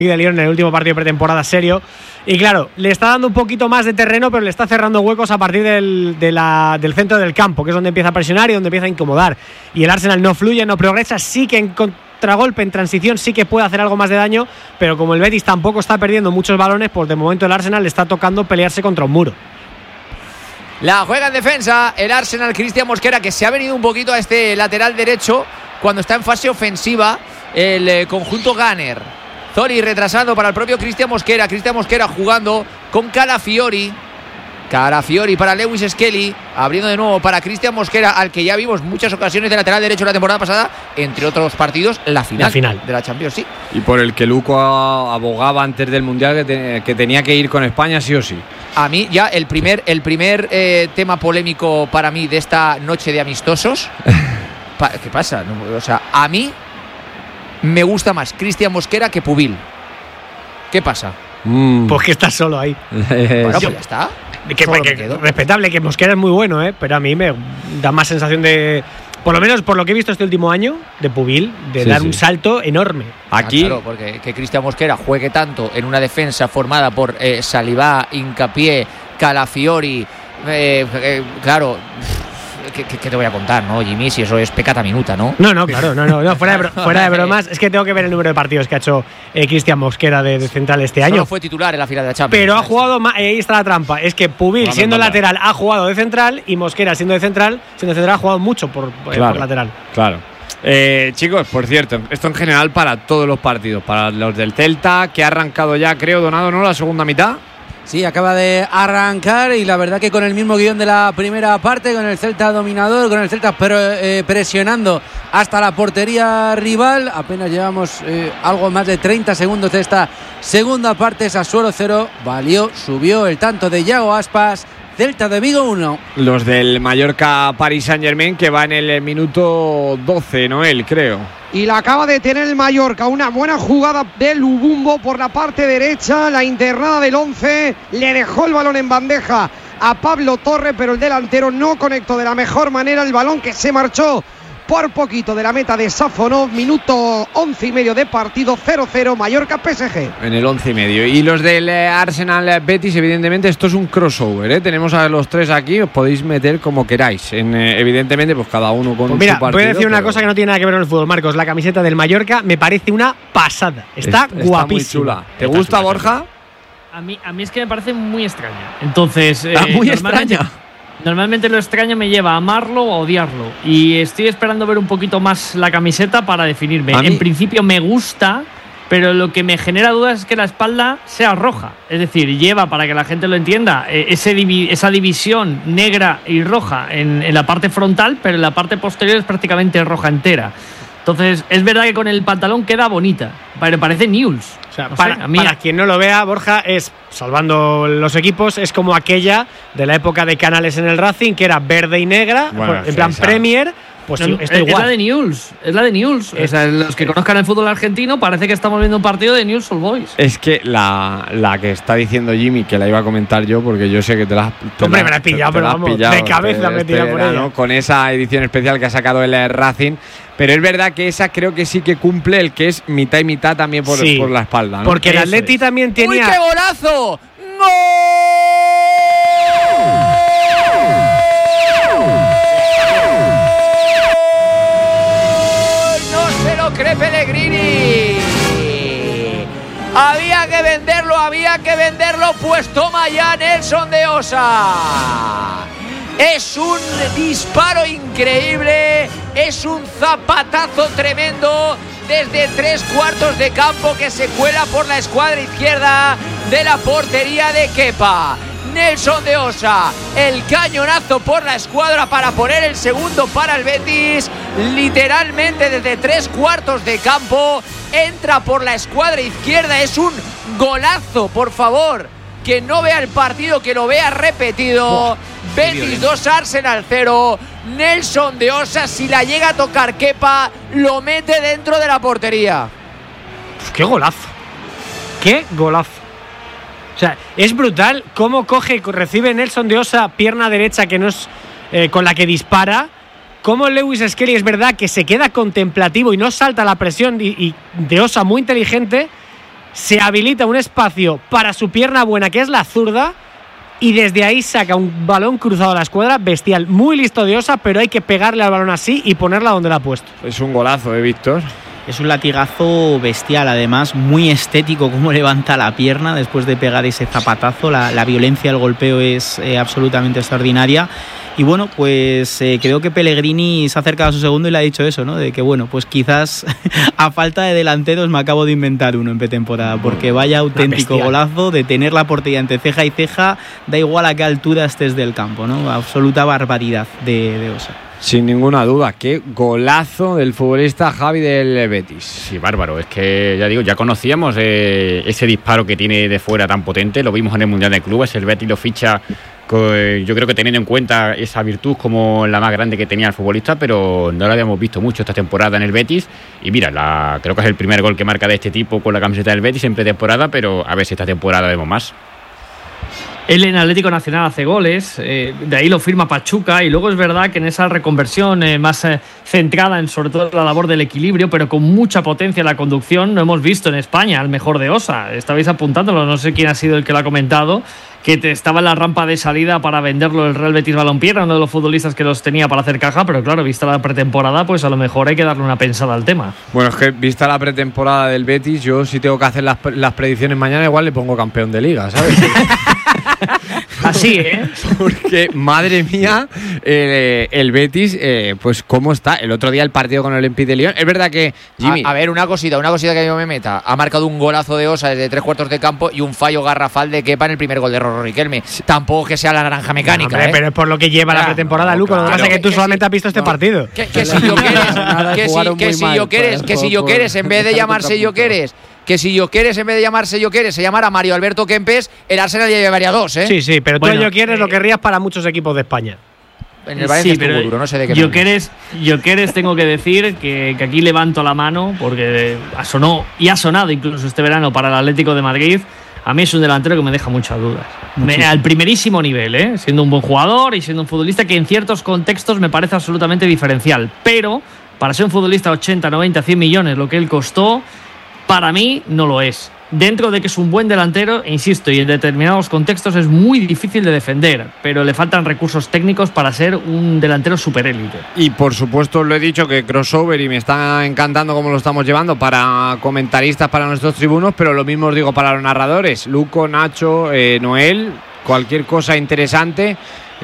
de Lyon en el último partido de pretemporada serio. Y claro, le está dando un poquito más de terreno, pero le está cerrando huecos a partir del centro del campo, que es donde empieza a presionar y donde empieza a incomodar. Y el Arsenal no fluye, no progresa, sí que en contragolpe, en transición, sí que puede hacer algo más de daño, pero como el Betis tampoco está perdiendo muchos balones, pues de momento el Arsenal le está tocando pelearse contra un muro. La juega en defensa el Arsenal, Cristian Mosquera, que se ha venido un poquito a este lateral derecho cuando está en fase ofensiva el conjunto Gunner. Zoli retrasando para el propio Cristian Mosquera jugando con Calafiori para Lewis Skelly, abriendo de nuevo para Cristian Mosquera, al que ya vimos muchas ocasiones de lateral derecho la temporada pasada, entre otros partidos la final de la Champions, sí. Y por el que Luco abogaba antes del Mundial que tenía que ir con España sí o sí. A mí ya el primer tema polémico para mí de esta noche de amistosos. ¿Qué pasa? O sea, a mí me gusta más Cristian Mosquera que Pubil. ¿Qué pasa? Pues que estás solo ahí. Bueno, pues ya está. Respetable, que Mosquera es muy bueno, pero a mí me da más sensación de, por lo menos por lo que he visto este último año, de Pubil, de dar un salto enorme. Aquí, claro, porque que Cristian Mosquera juegue tanto en una defensa formada por Saliba, Hincapié, Calafiori, claro. ¿Qué te voy a contar, no, Jimmy? Si eso es pecata minuta, ¿no? No, claro, no. Fuera de bromas, es que tengo que ver el número de partidos que ha hecho Cristian Mosquera de central este año. Solo fue titular en la final de la Champions. Pero ha jugado más, ahí está la trampa. Es que Pubil, siendo lateral, ha jugado de central, y Mosquera, siendo central, ha jugado mucho por lateral. Claro. Chicos, por cierto, esto en general para todos los partidos, para los del Celta, que ha arrancado ya, creo, Donado, ¿no? La segunda mitad. Sí, acaba de arrancar y la verdad que con el mismo guión de la primera parte, con el Celta dominador, con el Celta presionando hasta la portería rival. Apenas llevamos algo más de 30 segundos de esta segunda parte. Sassuolo 0, subió el tanto de Yago Aspas. Celta de Vigo 1. Los del Mallorca Paris Saint-Germain, que va en el minuto 12, Noel, creo. Y la acaba de tener el Mallorca, una buena jugada de Lubumbo por la parte derecha, la internada del 11, le dejó el balón en bandeja a Pablo Torre, pero el delantero no conectó de la mejor manera el balón, que se marchó por poquito de la meta de Safonov. Minuto 11 y medio de partido, 0-0 Mallorca PSG. En el 11 y medio. Y los del Arsenal Betis, evidentemente esto es un crossover, Tenemos a los tres aquí, os podéis meter como queráis. Evidentemente, pues cada uno con su partido. Voy a decir una cosa que no tiene nada que ver con el fútbol, Marcos. La camiseta del Mallorca me parece una pasada. Está guapísima. Muy chula. ¿Te gusta, Borja? A mí es que me parece muy extraña. Entonces, muy extraña. Normalmente lo extraño me lleva a amarlo o a odiarlo. Y estoy esperando ver un poquito más la camiseta para definirme. En principio me gusta, pero lo que me genera dudas es que la espalda sea roja. Es decir, lleva, para que la gente lo entienda, esa división negra y roja en la parte frontal, pero en la parte posterior es prácticamente roja entera. Entonces, es verdad que con el pantalón queda bonita, pero parece Newell's. O sea, para quien no lo vea, Borja, es, salvando los equipos, es como aquella de la época de Canales en el Racing, que era verde y negra, en plan Premier. Pues es la de Newell's. O sea, los que conozcan el fútbol argentino, parece que estamos viendo un partido de Newell's Old Boys. Es que la que está diciendo Jimmy, que la iba a comentar yo, porque yo sé que te la Hombre, me la has pillado, pero vamos, de cabeza me he tirado por ella, ¿no? Con esa edición especial que ha sacado el Racing. Pero es verdad que esa creo que sí que cumple el que es mitad y mitad también por la espalda, ¿no? Porque el Atleti también tenía… ¡Uy, qué golazo! ¡Gol! Cree Pellegrini. Había que venderlo, pues toma ya Nelson de Osa. Es un disparo increíble, es un zapatazo tremendo desde 3/4 de campo que se cuela por la escuadra izquierda de la portería de Kepa. Nelson de Osa, el cañonazo por la escuadra para poner el segundo para el Betis, literalmente desde 3/4 de campo, entra por la escuadra izquierda, es un golazo, por favor, que no vea el partido, que lo vea repetido. Betis 2, Arsenal 0, Nelson de Osa, si la llega a tocar Kepa, lo mete dentro de la portería. ¡Qué golazo! ¡Qué golazo! O sea, es brutal cómo recibe Nelson de Osa, pierna derecha, que no es con la que dispara. Cómo Lewis Skelly, es verdad que se queda contemplativo y no salta la presión, y de Osa muy inteligente. se habilita un espacio para su pierna buena, que es la zurda, y desde ahí saca un balón cruzado a la escuadra, bestial, muy listo de Osa, pero hay que pegarle al balón así y ponerla donde la ha puesto. Es un golazo, Víctor. Es un latigazo bestial, además, muy estético cómo levanta la pierna después de pegar ese zapatazo. La violencia del golpeo es absolutamente extraordinaria. Y bueno, pues creo que Pellegrini se ha acercado a su segundo y le ha dicho eso, ¿no? De que bueno, pues quizás a falta de delanteros me acabo de inventar uno en pretemporada, porque vaya auténtico golazo de tener la portería entre ceja y ceja, da igual a qué altura estés del campo, ¿no? Absoluta barbaridad de Osa. Sin ninguna duda, qué golazo del futbolista Javi del Betis. Sí, bárbaro, es que ya digo, ya conocíamos ese disparo que tiene de fuera tan potente, lo vimos en el Mundial de Clubes, el Betis lo ficha, yo creo que teniendo en cuenta esa virtud como la más grande que tenía el futbolista, pero no lo habíamos visto mucho esta temporada en el Betis, y mira, creo que es el primer gol que marca de este tipo con la camiseta del Betis en pretemporada, pero a ver si esta temporada vemos más. Él en Atlético Nacional hace goles, de ahí lo firma Pachuca, y luego es verdad que en esa reconversión más centrada en sobre todo la labor del equilibrio, pero con mucha potencia en la conducción, no hemos visto en España al mejor de Osa. Estabais apuntándolo, no sé quién ha sido el que lo ha comentado, que estaba en la rampa de salida para venderlo el Real Betis Balompié, era uno de los futbolistas que los tenía para hacer caja, pero claro, vista la pretemporada, pues a lo mejor hay que darle una pensada al tema. Bueno, es que vista la pretemporada del Betis, yo si tengo que hacer las predicciones mañana, igual le pongo campeón de liga, ¿sabes? Así, ¿eh? Porque, madre mía, el Betis, pues cómo está. El otro día el partido con el Olympique de Lyon. Es verdad que, Jimmy... A ver, una cosita que yo me meta. Ha marcado un golazo de Osa desde 3/4 de campo y un fallo garrafal de Kepa en el primer gol de Rorro Riquelme. Tampoco que sea la naranja mecánica, no, hombre, pero es por lo que lleva la pretemporada, Luco. Lo que pasa es que tú solamente has visto este partido. Que si yo quieres, en vez de llamarse yo quieres, se llamara Mario Alberto Kempes, el Arsenal ya llevaría 2, ¿eh? Sí, pero tú yo quieres lo querrías para muchos equipos de España. En el Valencia estuvo duro, no sé de qué. Yo quieres tengo que decir que aquí levanto la mano porque ha sonado incluso este verano para el Atlético de Madrid. A mí es un delantero que me deja muchas dudas. Al primerísimo nivel, siendo un buen jugador y siendo un futbolista que en ciertos contextos me parece absolutamente diferencial. Pero para ser un futbolista 80, 90, 100 millones, lo que él costó, para mí no lo es. Dentro de que es un buen delantero, insisto, y en determinados contextos es muy difícil de defender, pero le faltan recursos técnicos para ser un delantero superélite. Y por supuesto lo he dicho que crossover, y me está encantando cómo lo estamos llevando para comentaristas, para nuestros tribunos, pero lo mismo os digo para los narradores. Luco, Nacho, Noel, cualquier cosa interesante,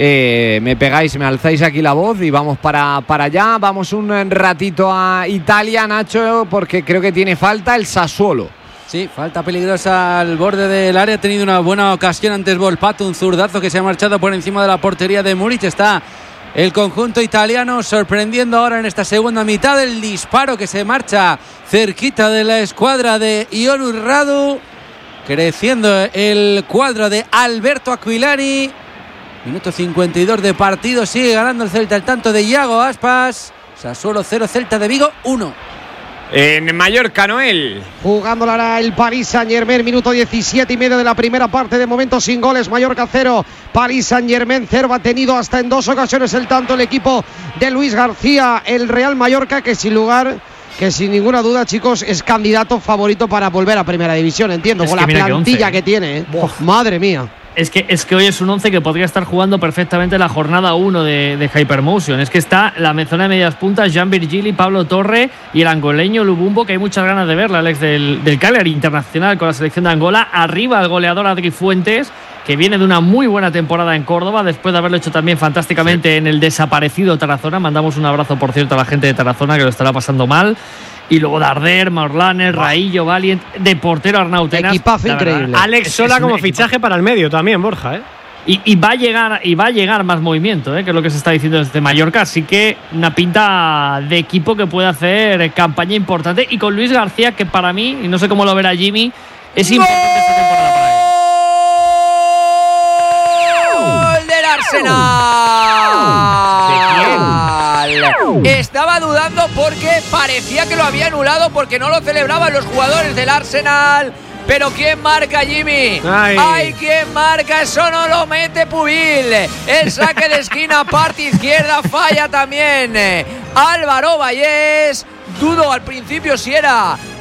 me pegáis, me alzáis aquí la voz y vamos para allá. Vamos un ratito a Italia, Nacho, porque creo que tiene falta el Sassuolo. Sí, falta peligrosa al borde del área. Ha tenido una buena ocasión antes Volpato, un zurdazo que se ha marchado por encima de la portería de Muric. Está el conjunto italiano sorprendiendo ahora en esta segunda mitad. El disparo que se marcha cerquita de la escuadra de Ioru Radu. Creciendo el cuadro de Alberto Aquilani. Minuto 52 de partido. Sigue ganando el Celta el tanto de Iago Aspas. Sassuolo 0, Celta de Vigo 1. En Mallorca, Noel. Jugándola ahora el Paris Saint-Germain, minuto 17:30 de la primera parte, de momento sin goles. Mallorca 0, Paris Saint-Germain 0. Ha tenido hasta en 2 ocasiones el tanto el equipo de Luis García, el Real Mallorca, que sin ninguna duda, chicos, es candidato favorito para volver a Primera División, entiendo, con la plantilla que tiene, ¿eh? Madre mía. Es que hoy es un 11 que podría estar jugando perfectamente la jornada 1 de Hypermotion. Es que está la zona de medias puntas, Jean Virgili, Pablo Torre y el angoleño Lubumbo, que hay muchas ganas de verla, el ex del Cagliari internacional con la selección de Angola. Arriba el goleador Adri Fuentes, que viene de una muy buena temporada en Córdoba, después de haberlo hecho también fantásticamente en el desaparecido Tarazona. Mandamos un abrazo, por cierto, a la gente de Tarazona, que lo estará pasando mal. Y luego Darder, Maurlaner, Raillo, Valiant, de portero Arnautenas. Equipazo increíble. Alex Sola como fichaje para el medio también, Borja, ¿eh? Y va a llegar más movimiento, que es lo que se está diciendo desde Mallorca. Así que una pinta de equipo que puede hacer campaña importante. Y con Luis García, que para mí, y no sé cómo lo verá Jimmy, es importante esta temporada para él. ¡Gol del Arsenal! Estaba dudando porque parecía que lo había anulado, porque no lo celebraban los jugadores del Arsenal. Pero ¿quién marca, Jimmy? ¡Ay, quién marca! Eso no lo mete Pubil. El saque de esquina, parte izquierda, falla también Álvaro Vallés. Dudo al principio si era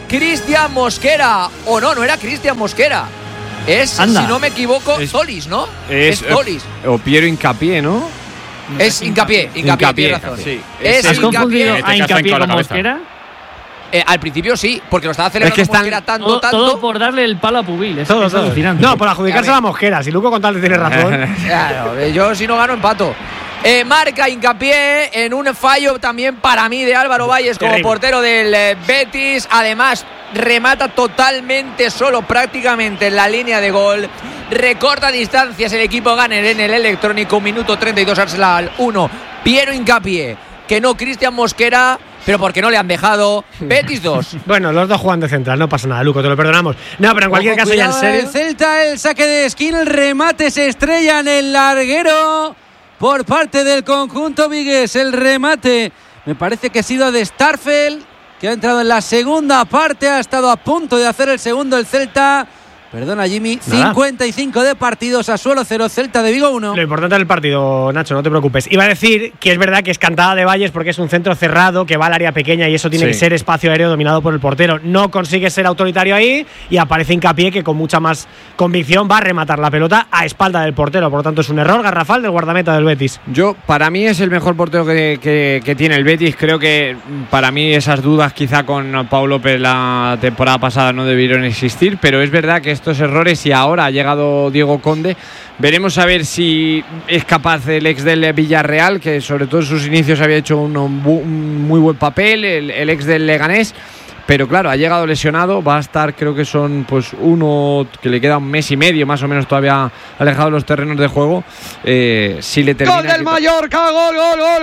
Cristian Mosquera. O no era Cristian Mosquera. Es, Anda. si no me equivoco, Zolis, ¿no? Es Zolis. O Piero Hincapié, ¿no? Es Hincapié, tienes razón. Sí. ¿Has confundido a Hincapié con cabeza. Mosquera? Al principio sí, porque lo estaba celebrando Mosquera tanto. Todo por darle el palo a Pubil. Es Todo. alucinante. No, por adjudicarse a la Mosquera. Si Luco Contalde tiene razón. Claro, yo si no gano empato. Marca Hincapié en un fallo también para mí de Álvaro Valles como portero del Betis. Además, remata totalmente solo, prácticamente en la línea de gol. Recorta distancias el equipo Gunner en el electrónico. Minuto 32, Arsenal 1. Piero Hincapié, que no Cristian Mosquera, pero porque no le han dejado. Betis 2. Bueno, los dos juegan de central, no pasa nada, Luco, te lo perdonamos. No, pero en cualquier caso, ya en serio. El Celta, el saque de esquina, el remate se estrella en el larguero por parte del conjunto vigués. El remate me parece que ha sido de Starfel, que ha entrado en la segunda parte, ha estado a punto de hacer el segundo el Celta. Perdona, Jimmy. Nada. 55 de partidos, Sassuolo 0, Celta de Vigo 1. Lo importante del partido, Nacho, no te preocupes. Iba a decir que es verdad que es cantada de Valles porque es un centro cerrado que va al área pequeña y eso tiene que ser espacio aéreo dominado por el portero. No consigue ser autoritario ahí y aparece Hincapié, que con mucha más convicción va a rematar la pelota a espalda del portero. Por lo tanto, es un error garrafal del guardameta del Betis. Para mí es el mejor portero que tiene el Betis. Creo que para mí esas dudas quizá con Pau López la temporada pasada no debieron existir, pero es verdad que estos errores, y ahora ha llegado Diego Conde, veremos a ver si es capaz el ex del Villarreal, que sobre todo en sus inicios había hecho un muy buen papel, el ex del Leganés, pero claro, ha llegado lesionado, va a estar, creo que son pues uno que le queda un mes y medio más o menos todavía alejado de los terrenos de juego. Si le termina gol del Mallorca, gol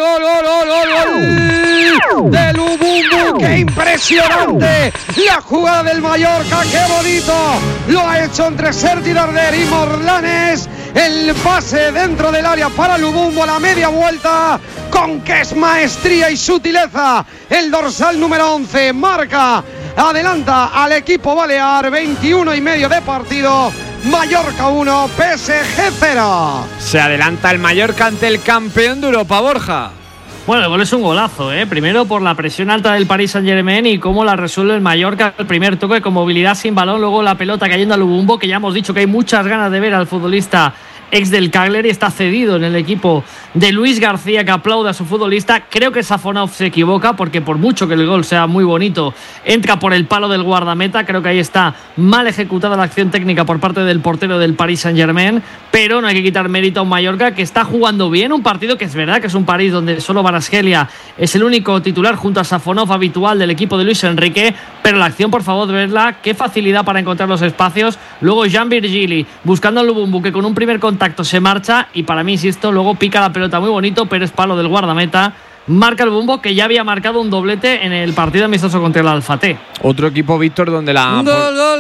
del Ubumbu, qué impresionante la jugada del Mallorca, qué bonito lo ha hecho entre Sergi Darder y Morlanes. El pase dentro del área para el Ubumbu, la media vuelta con que es maestría y sutileza. El dorsal número 11 marca, adelanta al equipo balear. 21 y medio de partido, Mallorca 1, PSG 0. Se adelanta el Mallorca ante el campeón de Europa, Borja. Bueno, el gol es un golazo, ¿eh? Primero por la presión alta del Paris Saint-Germain y cómo la resuelve el Mallorca. El primer toque con movilidad sin balón, luego la pelota cayendo al Ubumbo, que ya hemos dicho que hay muchas ganas de ver al futbolista ex del Cagliari. Está cedido en el equipo de Luis García, que aplaude a su futbolista. Creo que Safonov se equivoca porque por mucho que el gol sea muy bonito, entra por el palo del guardameta. Creo que ahí está mal ejecutada la acción técnica por parte del portero del Paris Saint-Germain, pero no hay que quitar mérito a un Mallorca que está jugando bien, un partido que es verdad que es un París donde solo Kvaratskhelia es el único titular junto a Safonov habitual del equipo de Luis Enrique, pero la acción, por favor, verla, qué facilidad para encontrar los espacios. Luego Jean Virgili buscando al Lubumbu, que con un primer contacto se marcha y para mí, insisto, luego pica la pelota muy bonito, pero es palo del guardameta. Marca el Bumbo, que ya había marcado un doblete en el partido amistoso contra el Alfate. Otro equipo, Víctor, donde la... Gol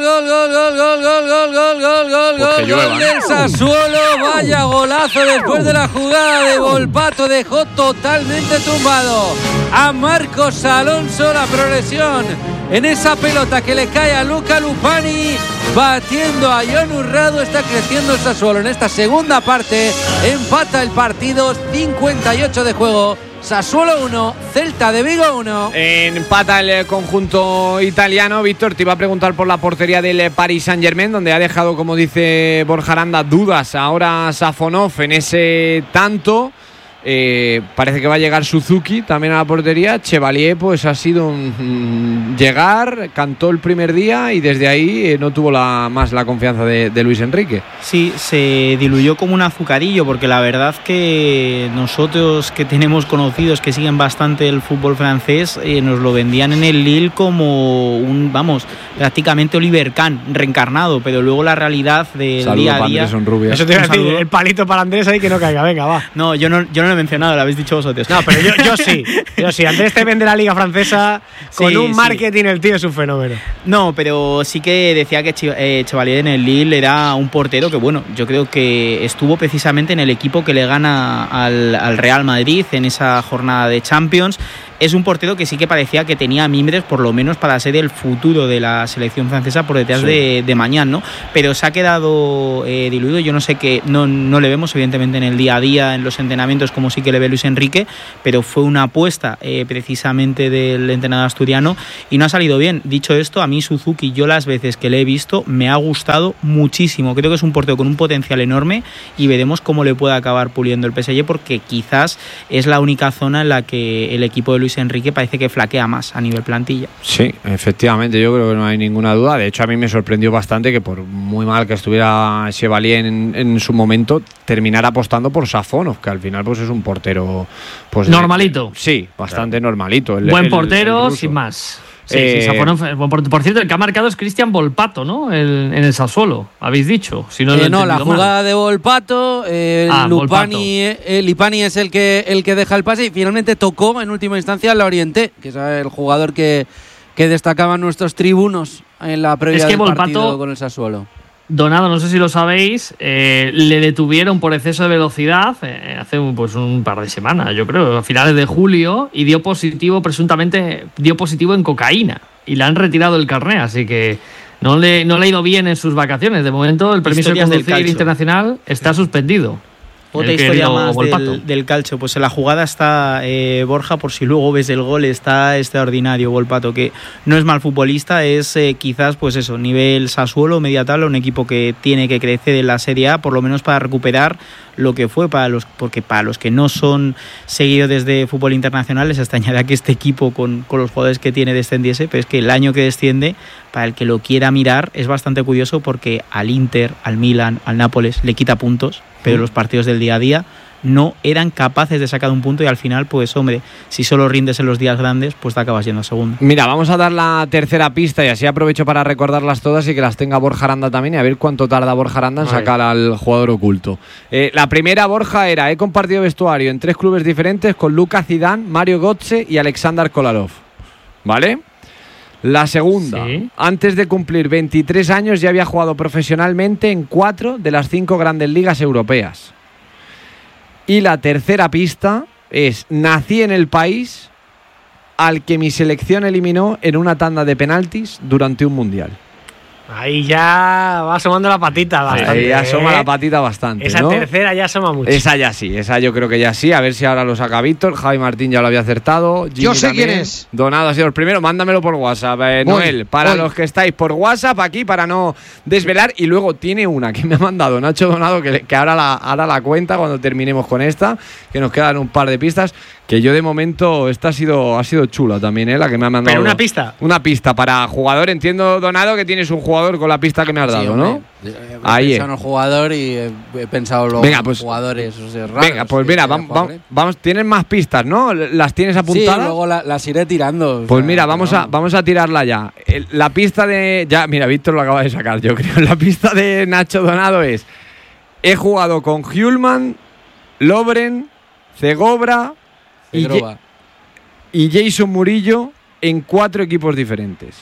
del Sassuolo. Vaya golazo después de la jugada de Volpato. Dejó totalmente tumbado a Marcos Alonso. La progresión en esa pelota que le cae a Luca Lupani, batiendo a Jon Urrado. Está creciendo el Sassuolo en esta segunda parte. Empata el partido, 58 de juego. Sassuolo 1, Celta de Vigo 1. Empata el conjunto italiano. Víctor, te iba a preguntar por la portería del Paris Saint-Germain, donde ha dejado, como dice Borja Aranda, dudas ahora Safonov en ese tanto. Parece que va a llegar Suzuki también a la portería. Chevalier pues ha sido llegar, cantó el primer día y desde ahí no tuvo más la confianza de Luis Enrique. Sí, se diluyó como un azucarillo, porque la verdad que nosotros que tenemos conocidos que siguen bastante el fútbol francés, nos lo vendían en el Lille como prácticamente Oliver Kahn reencarnado, pero luego la realidad del día a día... Eso te iba a decir, el palito para Andrés ahí que no caiga, venga, va. No, yo no lo he mencionado, lo habéis dicho vosotros. No, pero yo sí. Andrés te vende la liga francesa con un marketing, el tío es un fenómeno. No, pero sí que decía que Chevalier en el Lille era un portero que, bueno, yo creo que estuvo precisamente en el equipo que le gana al Real Madrid en esa jornada de Champions. es un portero que sí que parecía que tenía mimbres, por lo menos para ser el futuro de la selección francesa por detrás de Mañán, ¿no? Pero se ha quedado diluido. Yo no sé qué, no le vemos evidentemente en el día a día, en los entrenamientos, como sí que le ve Luis Enrique, pero fue una apuesta precisamente del entrenador asturiano y no ha salido bien. Dicho esto, a mí Suzuki, yo las veces que le he visto, me ha gustado muchísimo. Creo que es un portero con un potencial enorme y veremos cómo le puede acabar puliendo el PSG, porque quizás es la única zona en la que el equipo de Luis Enrique parece que flaquea más a nivel plantilla. Sí, efectivamente, yo creo que no hay ninguna duda. De hecho, a mí me sorprendió bastante que por muy mal que estuviera Chevalier en su momento, terminar apostando por Safonov, que al final pues es un portero pues normalito. Sí, bastante normalito. Buen portero, sin más. Sí, Safonov, por cierto, el que ha marcado es Cristian Volpato, ¿no? En el Sassuolo, habéis dicho. Si no, no, la jugada de Volpato, Lipani es el que deja el pase y finalmente tocó en última instancia la Orienté, que es el jugador que destacaban nuestros tribunos en la previa del partido con el Sassuolo. Donado, no sé si lo sabéis, le detuvieron por exceso de velocidad hace un par de semanas, yo creo, a finales de julio, y presuntamente dio positivo en cocaína y le han retirado el carné, así que no le ha ido bien en sus vacaciones. De momento el permiso de conducir internacional está suspendido. Otra historia más del calcio. Pues en la jugada está Borja, por si luego ves el gol, está extraordinario Volpato, que no es mal futbolista, es quizás pues eso, nivel Sassuolo, media tabla, un equipo que tiene que crecer en la Serie A, por lo menos para recuperar lo que fue porque para los que no son seguidores de fútbol internacional les extrañará que este equipo con los jugadores que tiene descendiese, pero es que el año que desciende, para el que lo quiera mirar, es bastante curioso porque al Inter, al Milan, al Nápoles le quita puntos, pero los partidos del día a día no eran capaces de sacar un punto y al final, pues hombre, si solo rindes en los días grandes, pues te acabas yendo a segundo. Mira, vamos a dar la tercera pista y así aprovecho para recordarlas todas y que las tenga Borja Aranda también y a ver cuánto tarda Borja Aranda en sacar al jugador oculto. La primera, Borja, era: he compartido vestuario en 3 clubes diferentes con Luka Zidane, Mario Götze y Alexander Kolarov. ¿Vale? La segunda, antes de cumplir 23 años ya había jugado profesionalmente en 4 de las 5 grandes ligas europeas. Y la tercera pista es: nací en el país al que mi selección eliminó en una tanda de penaltis durante un mundial. Ahí ya va asomando la patita bastante. Ahí ya asoma la patita bastante. Esa, ¿no? Tercera ya asoma mucho. Esa ya sí, esa yo creo que ya sí. A ver si ahora lo saca Víctor. Javi Martín ya lo había acertado. Jimmy yo sé también. quién es. Donado ha sido el primero. Mándamelo por WhatsApp, Noel. Para los que estáis por WhatsApp aquí, para no desvelar. Y luego tiene una que me ha mandado Nacho Donado, que ahora la cuenta cuando terminemos con esta, que nos quedan un par de pistas. Que yo de momento, esta ha sido chula también, la que me ha mandado. ¿Pero una pista? Una pista para jugador. Entiendo, Donado, que tienes un jugador con la pista que me has dado, ¿no? Ahí he pensado en el jugador y he pensado luego en los jugadores. O sea, raros, venga, pues mira, vamos, tienes más pistas, ¿no? ¿Las tienes apuntadas? Sí, luego las iré tirando. Pues mira, vamos a tirarla ya. La pista de... Ya, mira, Víctor lo acaba de sacar, yo creo. La pista de Nacho Donado es: he jugado con Hjulman, Lovren, Zegobra y Jason Murillo en 4 equipos diferentes.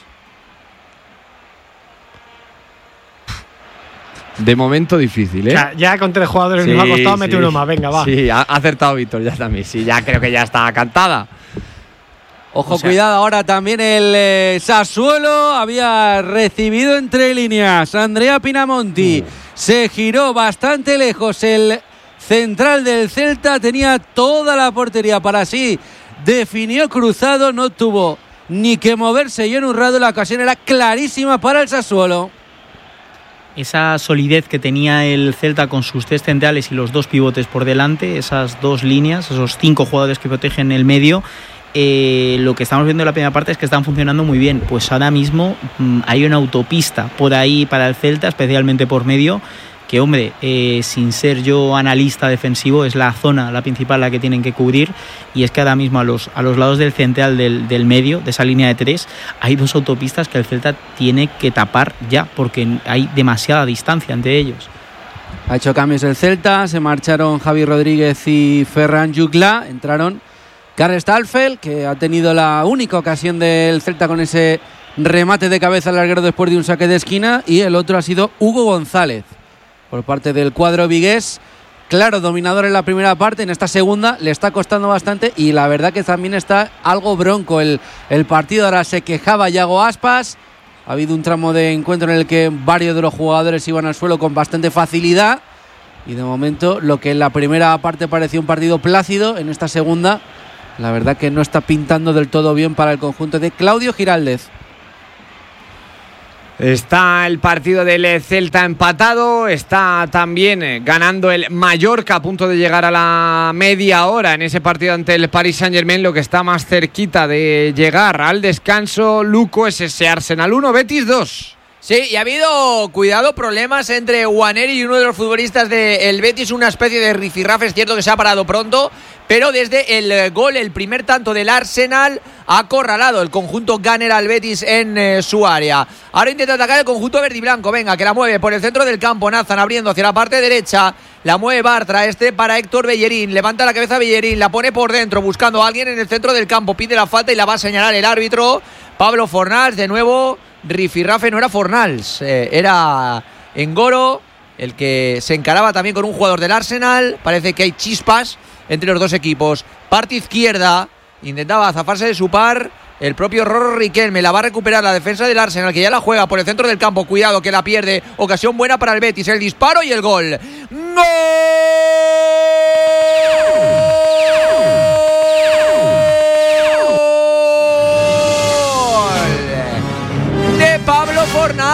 De momento difícil, ¿eh? Ya con 3 jugadores nos ha costado meter uno más. Venga, va. Sí, ha acertado Víctor ya también. Sí, ya creo que ya está cantada. Ojo, cuidado, ahora también el Sassuolo había recibido entre líneas Andrea Pinamonti. Se giró bastante lejos el central del Celta, tenía toda la portería para sí. Definió cruzado, no tuvo ni que moverse y en un rato la ocasión era clarísima para el Sassuolo. Esa solidez que tenía el Celta con sus 3 centrales y los 2 pivotes por delante, esas 2 líneas, esos 5 jugadores que protegen el medio, lo que estamos viendo en la primera parte es que están funcionando muy bien. Pues ahora mismo hay una autopista por ahí para el Celta, especialmente por medio, que hombre, sin ser yo analista defensivo, es la zona, la principal, la que tienen que cubrir, y es que ahora mismo a los lados del central del medio, de esa línea de 3, hay 2 autopistas que el Celta tiene que tapar ya, porque hay demasiada distancia entre ellos. Ha hecho cambios el Celta, se marcharon Javi Rodríguez y Ferran Jutgla, entraron Karl Stallfeld, que ha tenido la única ocasión del Celta con ese remate de cabeza al larguero después de un saque de esquina, y el otro ha sido Hugo González por parte del cuadro vigués, claro dominador en la primera parte. En esta segunda le está costando bastante y la verdad que también está algo bronco el partido. Ahora se quejaba Yago Aspas. Ha habido un tramo de encuentro en el que varios de los jugadores iban al suelo con bastante facilidad y de momento lo que en la primera parte parecía un partido plácido, en esta segunda la verdad que no está pintando del todo bien para el conjunto de Claudio Giraldez. Está el partido del Celta empatado, está también ganando el Mallorca a punto de llegar a la media hora en ese partido ante el Paris Saint-Germain. Lo que está más cerquita de llegar al descanso, Luco, es ese Arsenal 1, Betis 2. Sí, y ha habido, cuidado, problemas entre Waneri y uno de los futbolistas del Betis, una especie de rifirrafe. Es cierto que se ha parado pronto, pero desde el gol, el primer tanto del Arsenal, ha acorralado el conjunto Gunner al Betis en su área. Ahora intenta atacar el conjunto verde y blanco, venga, que la mueve por el centro del campo, Nazan abriendo hacia la parte derecha, la mueve Bartra, para Héctor Bellerín, levanta la cabeza Bellerín, la pone por dentro, buscando a alguien en el centro del campo, pide la falta y la va a señalar el árbitro, Pablo Fornals, de nuevo. Rifirrafe, no era Fornals, era Ngoro el que se encaraba también con un jugador del Arsenal. Parece que hay chispas entre los dos equipos. Parte izquierda, intentaba zafarse de su par el propio Rorro Riquelme, la va a recuperar la defensa del Arsenal, que ya la juega por el centro del campo. Cuidado que la pierde, ocasión buena para el Betis, el disparo y el gol. ¡Gol! Pablo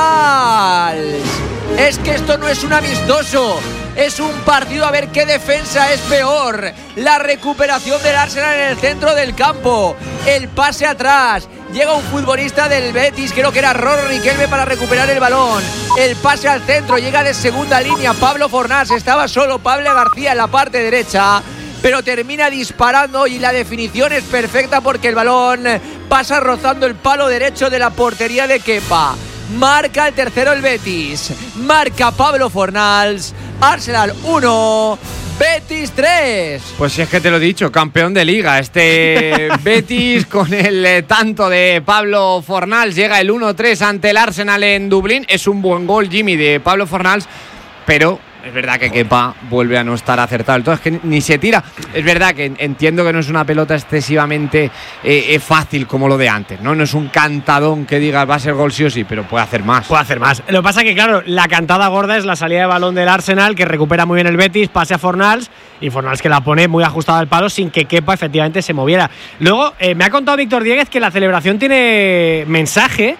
Fornals. Es que esto no es un amistoso, es un partido a ver qué defensa es peor. La recuperación del Arsenal en el centro del campo, el pase atrás, llega un futbolista del Betis, creo que era Rorro Riquelme, para recuperar el balón, el pase al centro, llega de segunda línea Pablo Fornals, estaba solo Pablo García en la parte derecha, pero termina disparando y la definición es perfecta porque el balón pasa rozando el palo derecho de la portería de Kepa. Marca el tercero el Betis, marca Pablo Fornals. Arsenal 1, Betis 3. Pues si es que te lo he dicho, campeón de liga este Betis con el tanto de Pablo Fornals. Llega el 1-3 ante el Arsenal en Dublín. Es un buen gol, Jimmy, de Pablo Fornals, pero es verdad que Kepa vuelve a no estar acertado. Entonces que ni se tira. Es verdad que entiendo que no es una pelota excesivamente fácil como lo de antes, ¿no? No es un cantadón que digas va a ser gol sí o sí, pero puede hacer más. Puede hacer más. Lo que pasa es que, claro, la cantada gorda es la salida de balón del Arsenal, que recupera muy bien el Betis, pase a Fornals, y Fornals que la pone muy ajustada al palo sin que Kepa efectivamente se moviera. Luego, me ha contado Víctor Dieguez que la celebración tiene mensaje,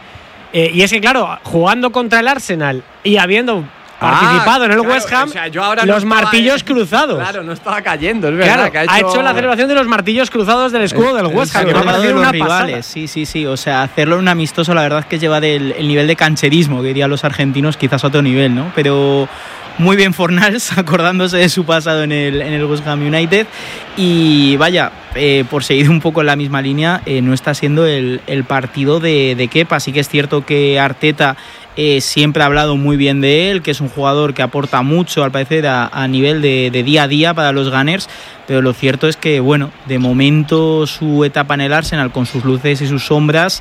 y es que, claro, jugando contra el Arsenal y habiendo participado en el West Ham, o sea, yo ahora los martillos cruzados. Claro, no estaba cayendo, es verdad. Claro, ha hecho la celebración de los martillos cruzados del escudo del West Ham. Que me ha parecido una rivales. Sí. O sea, hacerlo en un amistoso, la verdad es que lleva el nivel de cancherismo que dirían los argentinos, quizás a otro nivel, ¿no? Pero muy bien Fornals, acordándose de su pasado en el West Ham United. Y vaya, por seguir un poco en la misma línea, no está siendo el partido de Kepa. Sí que es cierto que Arteta siempre ha hablado muy bien de él, que es un jugador que aporta mucho, al parecer, a nivel de día a día para los Gunners, pero lo cierto es que, bueno, de momento su etapa en el Arsenal, con sus luces y sus sombras,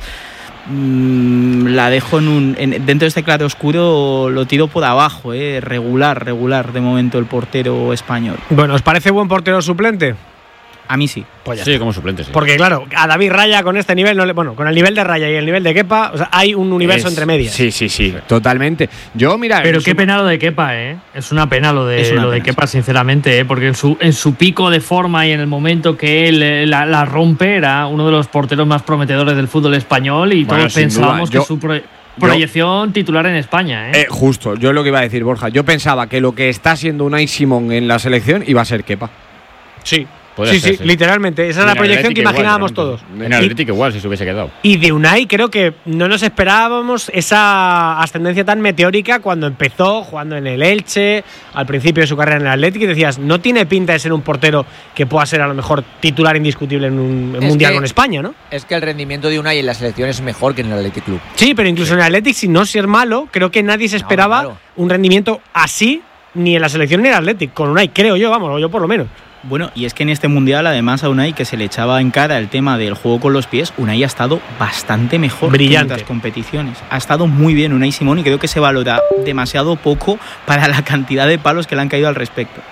la dejo dentro de este claro oscuro, lo tiro por abajo, regular de momento el portero español. Bueno, ¿os parece buen portero suplente? A mí sí. Pues sí, como suplente, sí. Porque claro, a David Raya con este nivel, con el nivel de Raya y el nivel de Kepa, o sea, hay un universo entre medias. Sí, totalmente. Yo, mira, pero qué pena lo de Kepa, Es una pena lo de Kepa, sinceramente, porque en su pico de forma y en el momento que él la rompe, era uno de los porteros más prometedores del fútbol español y todos pensábamos que su proyección titular en España, Justo, yo lo que iba a decir, Borja. Yo pensaba que lo que está siendo Unai Simón en la selección iba a ser Kepa. Sí. Sí, literalmente. Esa es la proyección que imaginábamos todos. En el Atlético igual, si se hubiese quedado. Y de Unai creo que no nos esperábamos esa ascendencia tan meteórica cuando empezó jugando en el Elche, al principio de su carrera en el Atlético, y decías, no tiene pinta de ser un portero que pueda ser a lo mejor titular indiscutible en un mundial con España, ¿no? Es que el rendimiento de Unai en la selección es mejor que en el Athletic Club. Sí, pero incluso en el Atlético, sin no ser malo, creo que nadie se esperaba un rendimiento así, ni en la selección ni en el Atlético, con Unai, creo yo, o yo por lo menos. Bueno, y es que en este Mundial, además, a Unai, que se le echaba en cara el tema del juego con los pies, Unai ha estado bastante mejor brillante en otras competiciones. Ha estado muy bien Unai Simón y creo que se valora demasiado poco para la cantidad de palos que le han caído al respecto.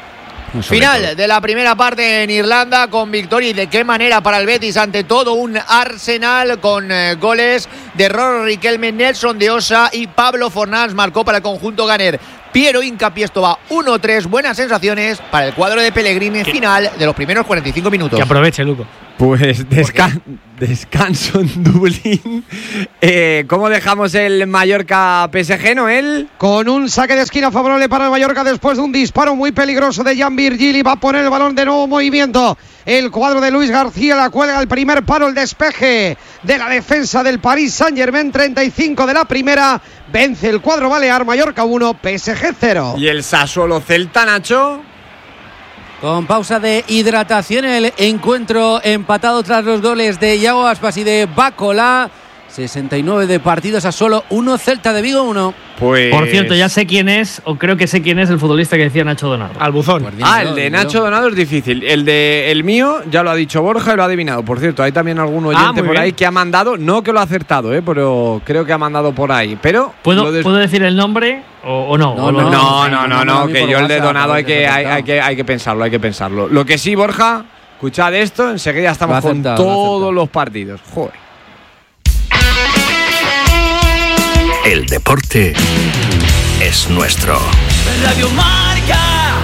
Final de la primera parte en Irlanda con victoria, y de qué manera para el Betis ante todo un Arsenal, con goles de Roro Riquelme, Nelson de Osa y Pablo Fornals. Marcó para el conjunto ganer Piero Incapié. Va 1-3, buenas sensaciones para el cuadro de Pellegrini. Final de los primeros 45 minutos. Que aproveche, Luco. Pues descanso en Dublín. ¿Cómo dejamos el Mallorca PSG, Noel? Con un saque de esquina favorable para el Mallorca después de un disparo muy peligroso de Jan Virgili. Va a poner el balón de nuevo en movimiento. El cuadro de Luis García la cuelga el primer paro, el despeje de la defensa del Paris Saint-Germain. 35 de la primera. Vence el cuadro balear. Mallorca 1, PSG 0. ¿Y el Sassuolo Celta, Nacho? Con pausa de hidratación, el encuentro empatado tras los goles de Iago Aspas y de Bacola. 69 de partidos a solo 1, Celta de Vigo 1. Pues... Por cierto, ya sé quién es, o creo que sé quién es el futbolista que decía Nacho Donado. Al buzón. El de Nacho Donado es difícil. El mío ya lo ha dicho Borja y lo ha adivinado. Por cierto, hay también algún oyente por ahí que ha mandado, no que lo ha acertado, pero creo que ha mandado por ahí. Pero ¿Puedo decir el nombre o no? No, que yo el de Donado hay que pensarlo. Lo que sí, Borja, escuchad esto, enseguida estamos con todos los partidos. Joder. El deporte es nuestro. Radio Marca.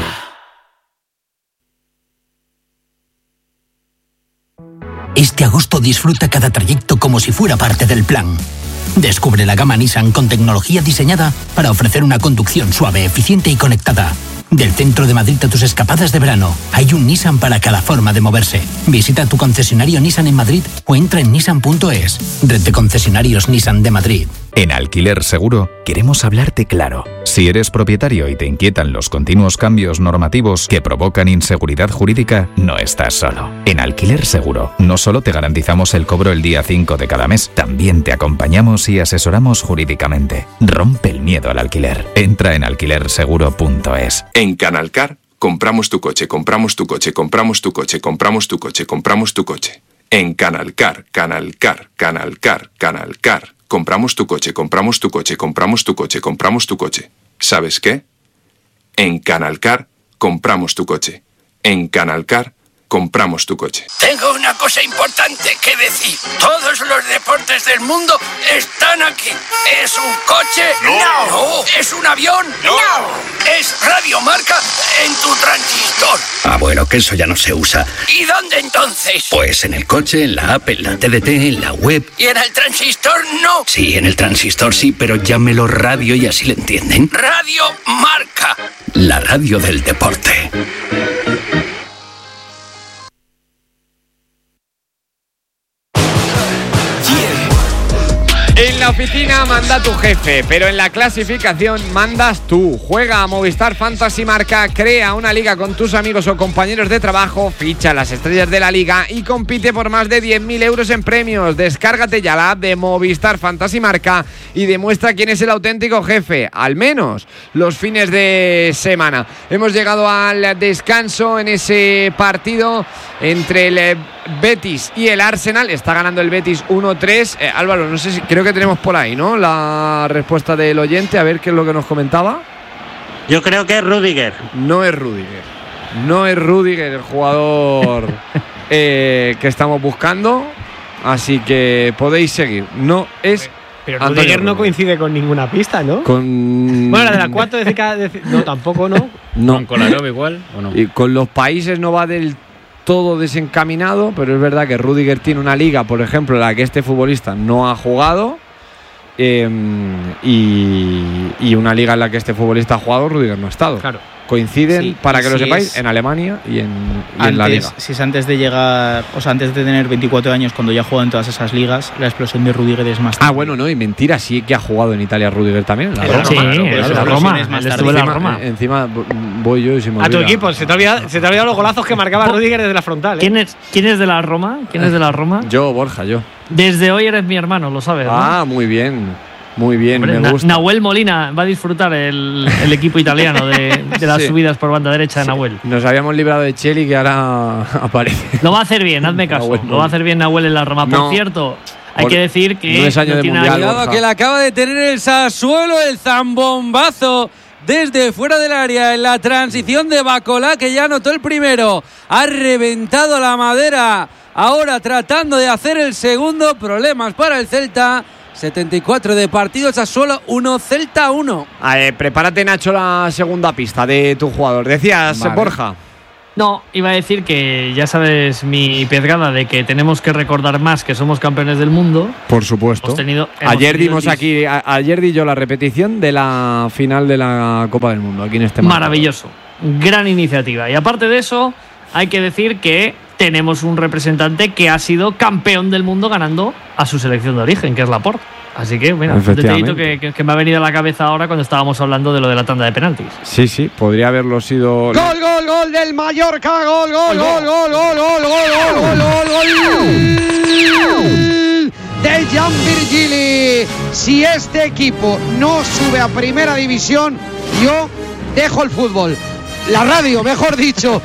Este agosto disfruta cada trayecto como si fuera parte del plan. Descubre la gama Nissan con tecnología diseñada para ofrecer una conducción suave, eficiente y conectada. Del centro de Madrid a tus escapadas de verano, hay un Nissan para cada forma de moverse. Visita tu concesionario Nissan en Madrid o entra en nissan.es. Red de concesionarios Nissan de Madrid. En Alquiler Seguro queremos hablarte claro. Si eres propietario y te inquietan los continuos cambios normativos que provocan inseguridad jurídica, no estás solo. En Alquiler Seguro no solo te garantizamos el cobro el día 5 de cada mes, también te acompañamos y asesoramos jurídicamente. Rompe el miedo al alquiler. Entra en alquilerseguro.es. En Canalcar, compramos tu coche, compramos tu coche, compramos tu coche, compramos tu coche, compramos tu coche. En Canalcar, Canalcar, Canalcar, Canalcar. Compramos tu coche, compramos tu coche, compramos tu coche, compramos tu coche. ¿Sabes qué? En Canalcar, compramos tu coche. En Canalcar, compramos tu coche. Tengo una cosa importante que decir. Todos los deportes del mundo están aquí. ¿Es un coche? No. ¿Es un avión? No. ¿Es Radio Marca en tu transistor? Ah, bueno, que eso ya no se usa. ¿Y dónde entonces? Pues en el coche, en la app, en la TDT, en la web. ¿Y en el transistor no? Sí, en el transistor sí, pero llámelo radio y así le entienden. Radio Marca. La radio del deporte. En la oficina manda tu jefe, pero en la clasificación mandas tú. Juega a Movistar Fantasy Marca, crea una liga con tus amigos o compañeros de trabajo, ficha las estrellas de la liga y compite por más de 10.000 euros en premios. Descárgate ya la app de Movistar Fantasy Marca y demuestra quién es el auténtico jefe, al menos los fines de semana. Hemos llegado al descanso en ese partido entre el Betis y el Arsenal. Está ganando el Betis 1-3. Álvaro, no sé si creo que tenemos por ahí, ¿no? La respuesta del oyente, a ver qué es lo que nos comentaba. Yo creo que es Rüdiger. No es Rüdiger. No es Rüdiger el jugador que estamos buscando. Así que podéis seguir. No es. Pero Rüdiger no coincide con ninguna pista, ¿no? Bueno, la de la 4 no, tampoco, ¿no? No. ¿Con Kolarov igual o no? Y con los países no va del todo desencaminado, pero es verdad que Rüdiger tiene una liga, por ejemplo, en la que este futbolista no ha jugado, y una liga en la que este futbolista ha jugado, Rüdiger no ha estado. Claro. Coinciden, Sí, para que lo sí sepáis, en Alemania y en la liga. Si es antes de llegar, o sea, antes de tener 24 años, cuando ya ha jugado en todas esas ligas, la explosión de Rüdiger es más tarde. Ah, bueno, no, y mentira, sí que ha jugado en Italia Rüdiger también. Sí, la Roma. Estuvo en la Roma. Encima voy yo y se me A tu olvida. equipo, se te ha olvidado los golazos que marcaba Rüdiger desde la frontal. ¿Quién es de la Roma? ¿Quién es de la Roma? Yo, Borja, yo. Desde hoy eres mi hermano, lo sabes, ¿no? Ah, muy bien. Muy bien, Hombre, me gusta. Nahuel Molina va a disfrutar el equipo italiano de las Sí. subidas por banda derecha de Nahuel. Nos habíamos librado de Cheli, que ahora aparece. Lo va a hacer bien, hazme caso. Nahuel Lo va a hacer bien Nahuel en la Roma. Por No. cierto, hay que decir que no es año de tiene mundial, nada- Cuidado que la acaba de tener el Sassuolo, el zambombazo desde fuera del área en la transición de Bacola, que ya anotó el primero. Ha reventado la madera. Ahora tratando de hacer el segundo. Problemas para el Celta. 74 de partido, Sassuolo 1, Celta 1. Prepárate, Nacho, la segunda pista de tu jugador. Decías, vale. Borja. No, iba a decir que ya sabes mi pezgada de que tenemos que recordar más que somos campeones del mundo. Por supuesto. Ayer dimos aquí, ayer di yo la repetición de la final de la Copa del Mundo aquí en este marco. Maravilloso, gran iniciativa. Y aparte de eso, hay que decir que tenemos un representante que ha sido campeón del mundo ganando a su selección de origen, que es Laporte. Así que, bueno, un detallito que me ha venido a la cabeza ahora cuando estábamos hablando de lo de la tanda de penaltis. Sí, podría haberlo sido. Gol del Mallorca, gol de Jan Virgili. Si este equipo no sube a primera división, yo dejo el fútbol. La radio, mejor dicho.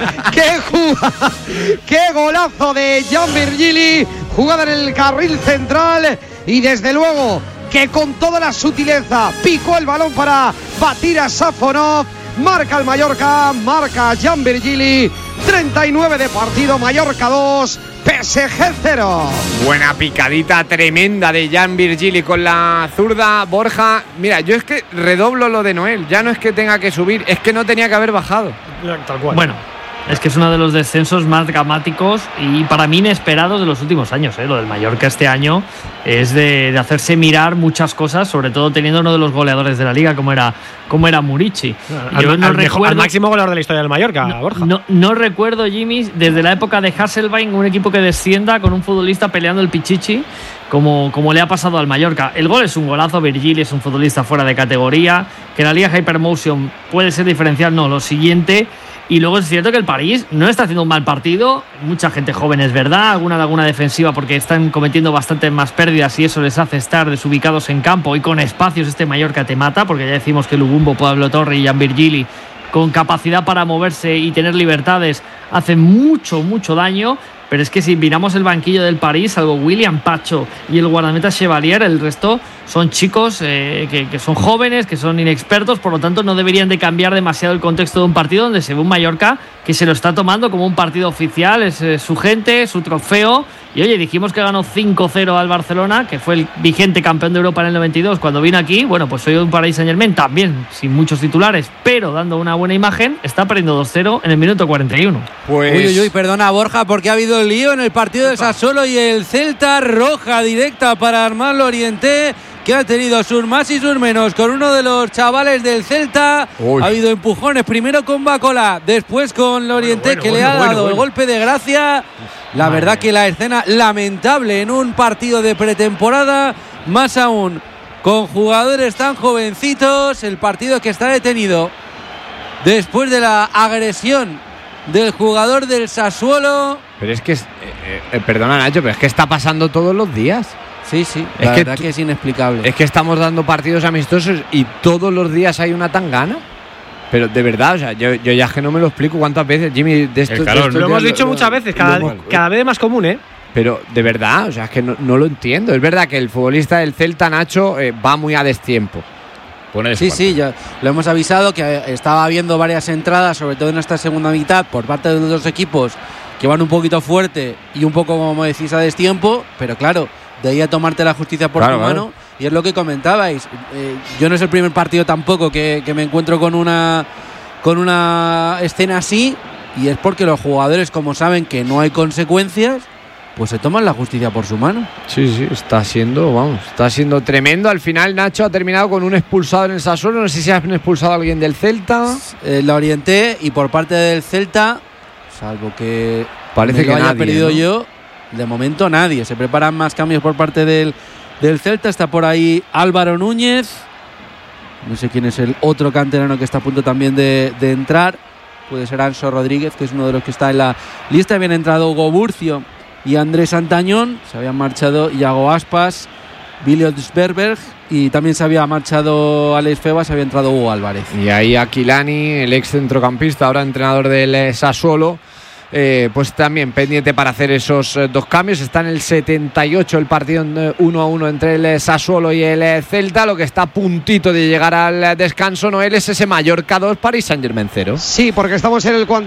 ¡Qué golazo de Jan Virgili! Jugada en el carril central y desde luego que con toda la sutileza picó el balón para batir a Safonov. Marca el Mallorca, marca Jan Virgili. 39 de partido, Mallorca 2, PSG 0. Buena picadita tremenda de Jan Virgili con la zurda. Borja, mira, yo es que redoblo lo de Noel. Ya no es que tenga que subir, es que no tenía que haber bajado. Tal cual. Bueno, es que es uno de los descensos más dramáticos y para mí inesperados de los últimos años. Lo del Mallorca este año es de hacerse mirar muchas cosas, sobre todo teniendo uno de los goleadores de la liga como era Murici. Al máximo goleador de la historia del Mallorca, Borja. No recuerdo, Jimmy, desde la época de Hasselbein, un equipo que descienda con un futbolista peleando el pichichi como le ha pasado al Mallorca. El gol es un golazo, Virgili es un futbolista fuera de categoría, que la liga Hypermotion puede ser diferencial, no, lo siguiente. Y luego es cierto que el París no está haciendo un mal partido, mucha gente joven es verdad, alguna laguna defensiva porque están cometiendo bastante más pérdidas y eso les hace estar desubicados en campo y con espacios este Mallorca te mata, porque ya decimos que Lubumbo, Pablo Torre y Jan Virgili con capacidad para moverse y tener libertades hacen mucho daño. Pero es que si miramos el banquillo del París, salvo William Pacho y el guardameta Chevalier, el resto son chicos que son jóvenes, que son inexpertos, por lo tanto no deberían de cambiar demasiado el contexto de un partido donde se ve un Mallorca que se lo está tomando como un partido oficial, es su gente, su trofeo. Y oye, dijimos que ganó 5-0 al Barcelona, que fue el vigente campeón de Europa en el 92 cuando vino aquí. Bueno, pues hoy un Paris Saint-Germain también sin muchos titulares, pero dando una buena imagen, está perdiendo 2-0 en el minuto 41. Pues... Uy, perdona Borja, porque ha habido lío en el partido de Sassuolo y el Celta, roja directa para Armand Lorienté, que ha tenido sus más y sus menos con uno de los chavales del Celta. Uy. Ha habido empujones, primero con Bacola, después con Lorienté, que le ha dado el golpe de gracia. La verdad que la escena lamentable en un partido de pretemporada, más aún con jugadores tan jovencitos. El partido que está detenido después de la agresión del jugador del Sassuolo. Pero es que, perdona Nacho, pero es que está pasando todos los días. Sí, la verdad que es inexplicable. Es que estamos dando partidos amistosos y todos los días hay una tangana. Pero de verdad, o sea, yo ya es que no me lo explico cuántas veces, Jimmy, de esto. Lo hemos dicho muchas veces, cada vez más común, Pero de verdad, o sea, es que no lo entiendo. Es verdad que el futbolista del Celta, Nacho, va muy a destiempo. Sí, ya lo hemos avisado que estaba habiendo varias entradas, sobre todo en esta segunda mitad, por parte de los dos equipos que van un poquito fuerte y un poco, como decís, a destiempo. Pero claro, de ahí a tomarte la justicia por tu mano. Y es lo que comentabais. Yo no es el primer partido tampoco que me encuentro con una escena así, y es porque los jugadores, como saben que no hay consecuencias, pues se toman la justicia por su mano. Sí, está siendo tremendo. Al final Nacho ha terminado con un expulsado en el Sassuolo. No sé si han expulsado a alguien del Celta. La orienté, y por parte del Celta, salvo que parece que lo haya nadie, perdido, ¿no? yo, de momento nadie. Se preparan más cambios por parte del Celta. Está por ahí Álvaro Núñez. No sé quién es el otro canterano que está a punto también de entrar. Puede ser Anso Rodríguez, que es uno de los que está en la lista. Habían entrado Hugo Burcio y Andrés Antañón. Se habían marchado Iago Aspas, Billy Sberberg, y también se había marchado Alex Febas. Se había entrado Hugo Álvarez. Y ahí Aquilani, el ex centrocampista, ahora entrenador del Sassuolo, pues también pendiente para hacer esos 2 cambios. Está en el 78 el partido 1-1 entre el Sassuolo y el Celta. Lo que está a puntito de llegar al descanso, Noel, es ese Mallorca 2, Paris Saint-Germain 0. Sí, porque estamos en el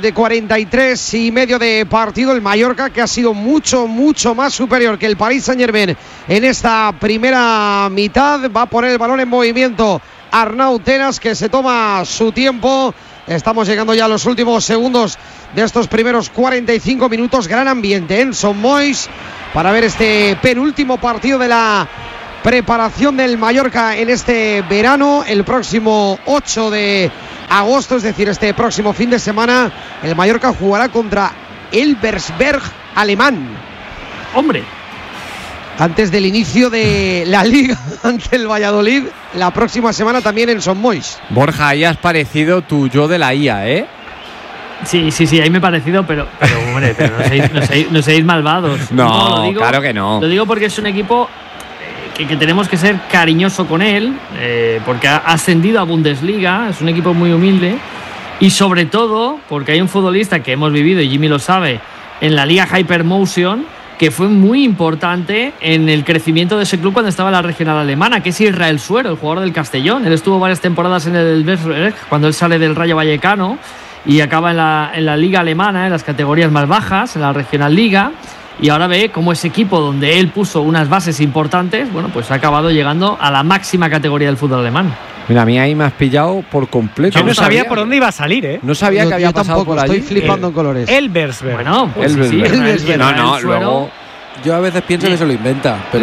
43 y medio de partido. El Mallorca, que ha sido mucho más superior que el Paris Saint-Germain en esta primera mitad. Va a poner el balón en movimiento Arnau Tenas, que se toma su tiempo. Estamos llegando ya a los últimos segundos de estos primeros 45 minutos. Gran ambiente en Son Moix para ver este penúltimo partido de la preparación del Mallorca en este verano. El próximo 8 de agosto, es decir, este próximo fin de semana, el Mallorca jugará contra Elversberg alemán. ¡Hombre! Antes del inicio de la Liga ante el Valladolid, la próxima semana también en Son Moix. Borja, ahí has parecido tu yo de la IA, ¿eh? Sí, ahí me he parecido, pero hombre, pero no seáis malvados. No, lo digo, claro que no. Lo digo porque es un equipo que tenemos que ser cariñoso con él, porque ha ascendido a Bundesliga, es un equipo muy humilde, y sobre todo porque hay un futbolista que hemos vivido, y Jimmy lo sabe, en la Liga Hypermotion, que fue muy importante en el crecimiento de ese club cuando estaba en la regional alemana, que es Israel Suero, el jugador del Castellón. Él estuvo varias temporadas en el Elversberg, cuando él sale del Rayo Vallecano y acaba en la liga alemana, en las categorías más bajas, en la regional liga, y ahora ve cómo ese equipo donde él puso unas bases importantes, bueno, pues ha acabado llegando a la máxima categoría del fútbol alemán. Mira, a mí ahí me has pillado por completo. Yo no sabía por dónde iba a salir, ¿eh? No sabía que había pasado tampoco, por allí. estoy flipando en colores. Elversberg. Bueno, pues Elversberg. No, luego... Yo a veces pienso que se lo inventa, pero...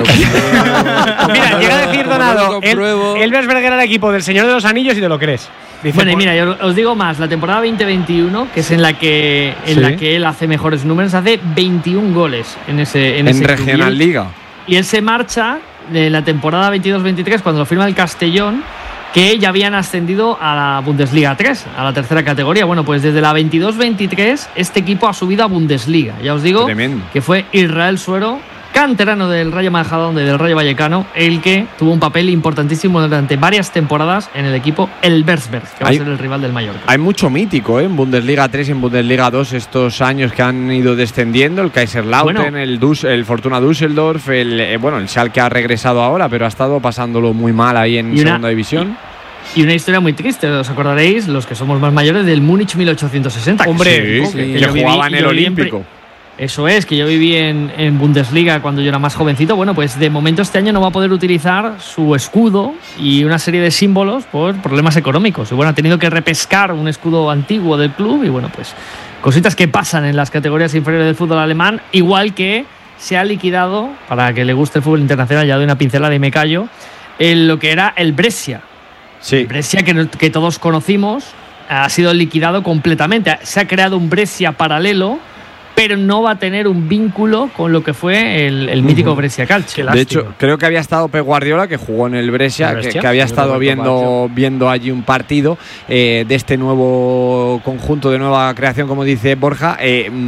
Mira, llega a decir Donado, Elversberg era el equipo del Señor de los Anillos y te lo crees. Dice, bueno, y mira, yo os digo más, la temporada 2021, que es en la que él hace mejores números, hace 21 goles en ese regional liga. Y él se marcha de la temporada 22-23 cuando lo firma el Castellón, que ya habían ascendido a la Bundesliga 3, a la tercera categoría. Bueno, pues desde la 22-23 este equipo ha subido a Bundesliga. Ya os digo que fue Israel Suero, canterano del Rayo Majadahonda y del Rayo Vallecano, el que tuvo un papel importantísimo durante varias temporadas en el equipo Elversberg, que va a ser el rival del Mallorca. Hay mucho mítico, en Bundesliga 3 y en Bundesliga 2 estos años que han ido descendiendo, el Kaiserslautern, el Fortuna Düsseldorf, el Schalke ha regresado ahora, pero ha estado pasándolo muy mal ahí en segunda división. Y una historia muy triste, os acordaréis, los que somos más mayores, del Múnich 1860. Hombre, que jugaba en el Olímpico. Eso es, que yo viví en Bundesliga cuando yo era más jovencito. Bueno, pues de momento este año no va a poder utilizar su escudo y una serie de símbolos por problemas económicos. Y bueno, ha tenido que repescar un escudo antiguo del club y bueno, pues cositas que pasan en las categorías inferiores del fútbol alemán, igual que se ha liquidado, para que le guste el fútbol internacional, ya doy una pincelada y me callo, lo que era el Brescia. Sí. El Brescia que todos conocimos ha sido liquidado completamente. Se ha creado un Brescia paralelo, pero no va a tener un vínculo con lo que fue el mítico Brescia Calcio. De hecho, creo que había estado Pep Guardiola, que jugó en el Brescia, que había estado viendo allí un partido de este nuevo conjunto de nueva creación, como dice Borja,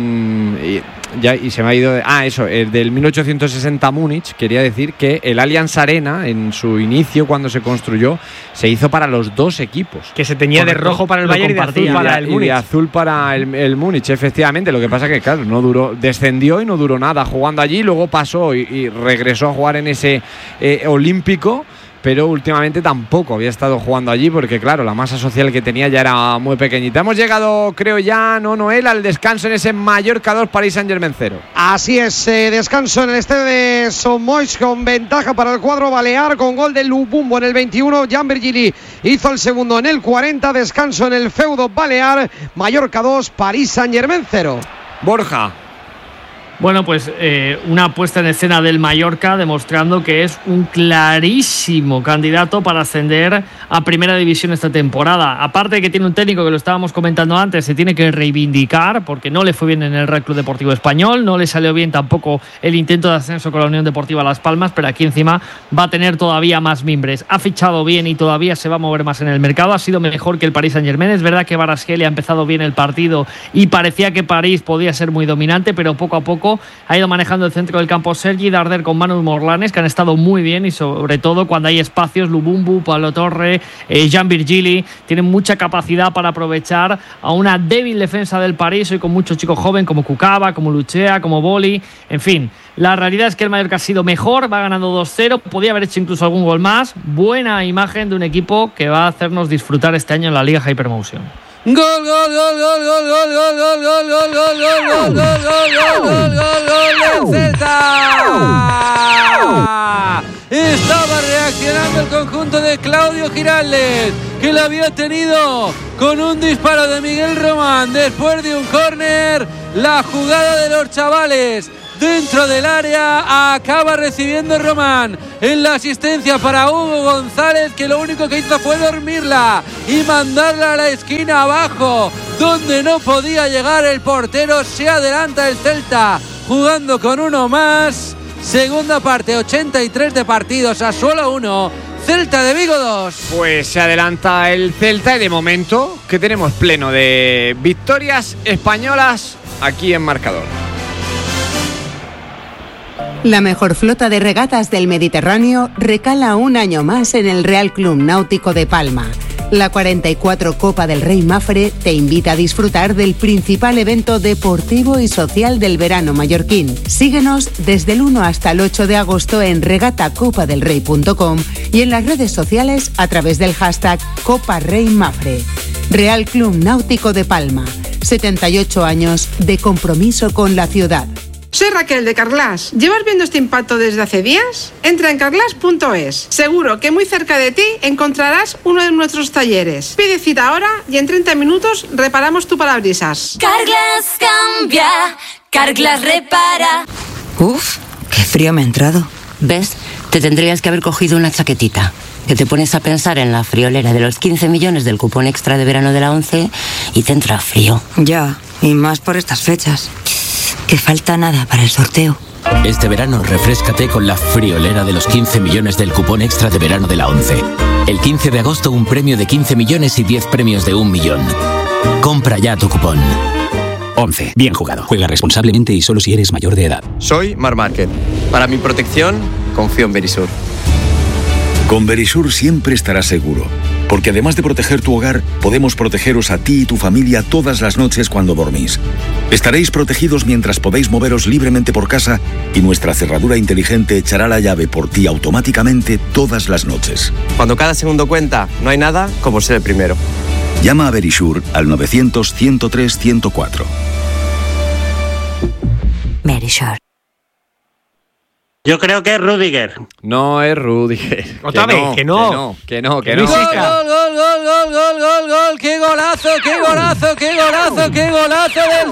y se me ha ido... del 1860 Múnich. Quería decir que el Allianz Arena, en su inicio, cuando se construyó, se hizo para los dos equipos. Que se teñía de rojo para el Bayern y de azul para el Múnich. Y de azul para el Múnich, efectivamente. Lo que pasa que, claro, no duró, descendió y no duró nada jugando allí, luego pasó y regresó a jugar en ese Olímpico, pero últimamente tampoco había estado jugando allí porque, claro, la masa social que tenía ya era muy pequeñita. Hemos llegado, creo ya, Noel, al descanso en ese Mallorca 2, Paris Saint-Germain 0. Así es, descanso en el estadio de Son Moix con ventaja para el cuadro balear, con gol de Lubumbo en el 21, Jan Virgili hizo el segundo en el 40, descanso en el feudo balear, Mallorca 2, Paris Saint-Germain 0. Borja. Bueno, pues una puesta en escena del Mallorca demostrando que es un clarísimo candidato para ascender a Primera División esta temporada. Aparte de que tiene un técnico que lo estábamos comentando antes, se tiene que reivindicar porque no le fue bien en el Real Club Deportivo Español, no le salió bien tampoco el intento de ascenso con la Unión Deportiva Las Palmas, pero aquí encima va a tener todavía más mimbres. Ha fichado bien y todavía se va a mover más en el mercado, ha sido mejor que el Paris Saint-Germain. Es verdad que Kvaratskhelia ha empezado bien el partido y parecía que París podía ser muy dominante, pero poco a poco poco ha ido manejando el centro del campo Sergi Darder con Manu Morlanes, que han estado muy bien, y sobre todo cuando hay espacios, Lubumbu, Pablo Torre, Jean Virgili, tienen mucha capacidad para aprovechar a una débil defensa del París, hoy con muchos chicos jóvenes como Cucaba, como Luchea, como Boli, en fin. La realidad es que el Mallorca ha sido mejor, va ganando 2-0, podía haber hecho incluso algún gol más. Buena imagen de un equipo que va a hacernos disfrutar este año en la Liga Hypermotion. Gol, gol, gol, gol, gol, gol, gol, gol, gol, gol, gol, gol, gol, gol, gol, gol, Celta. Estaba reaccionando el conjunto de Claudio Giraldez, que lo había tenido con un disparo de Miguel Román después de un córner. La jugada de los chavales dentro del área, acaba recibiendo Román en la asistencia para Hugo González, que lo único que hizo fue dormirla y mandarla a la esquina abajo, donde no podía llegar el portero. Se adelanta el Celta jugando con uno más. Segunda parte, 83 de partido, Sassuolo 1, Celta de Vigo 2. Pues se adelanta el Celta y de momento que tenemos pleno de victorias españolas aquí en marcador. La mejor flota de regatas del Mediterráneo recala un año más en el Real Club Náutico de Palma. La 44 Copa del Rey Mafre te invita a disfrutar del principal evento deportivo y social del verano mallorquín. Síguenos desde el 1 hasta el 8 de agosto en regatacopadelrey.com y en las redes sociales a través del hashtag Copa Rey Mafre. Real Club Náutico de Palma, 78 años de compromiso con la ciudad. Soy Raquel de Carglass. ¿Llevas viendo este impacto desde hace días? Entra en carglass.es. Seguro que muy cerca de ti encontrarás uno de nuestros talleres. Pide cita ahora y en 30 minutos reparamos tu parabrisas. Carglass cambia, Carglass repara. Uf, qué frío me ha entrado. ¿Ves? Te tendrías que haber cogido una chaquetita. Que te pones a pensar en la friolera de los 15 millones del cupón extra de verano de la 11 y te entra frío. Ya, y más por estas fechas. Que falta nada para el sorteo. Este verano refréscate con la friolera de los 15 millones del cupón extra de verano de la 11. El 15 de agosto un premio de 15 millones y 10 premios de 1 millón. Compra ya tu cupón. 11. Bien jugado. Juega responsablemente y solo si eres mayor de edad. Soy Marc Márquez. Para mi protección, confío en Verisur. Con Verisur siempre estarás seguro, porque además de proteger tu hogar, podemos protegeros a ti y tu familia todas las noches cuando dormís. Estaréis protegidos mientras podéis moveros libremente por casa y nuestra cerradura inteligente echará la llave por ti automáticamente todas las noches. Cuando cada segundo cuenta, no hay nada como ser el primero. Llama a Verisur al 900-103-104. Verisur. Yo creo que es Rudiger. No es Rudiger. Otra vez, que no. Que no. Gol, gol, gol, gol, gol, gol, gol, gol. ¡Qué golazo, qué golazo, qué golazo, qué golazo del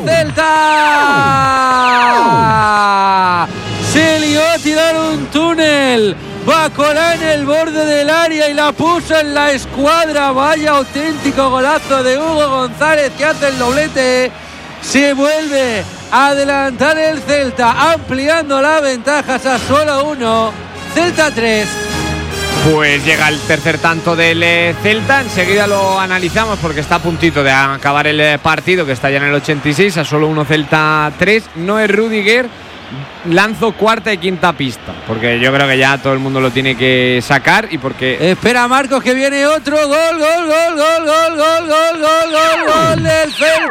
Celta! Se lió a tirar un túnel. Bacolá en el borde del área y la puso en la escuadra. Vaya auténtico golazo de Hugo González, que hace el doblete. Se vuelve a adelantar el Celta, ampliando la ventaja. Sassuolo 1, Celta 3. Pues llega el tercer tanto del Celta. Enseguida lo analizamos porque está a puntito de acabar el partido, que está ya en el 86. Sassuolo 1, Celta 3. No es Rudiger. Lanzo cuarta y quinta pista, porque yo creo que ya todo el mundo lo tiene que sacar y porque... Espera Marcos, que viene otro gol, gol, gol, gol, gol, gol, gol, gol, gol, gol del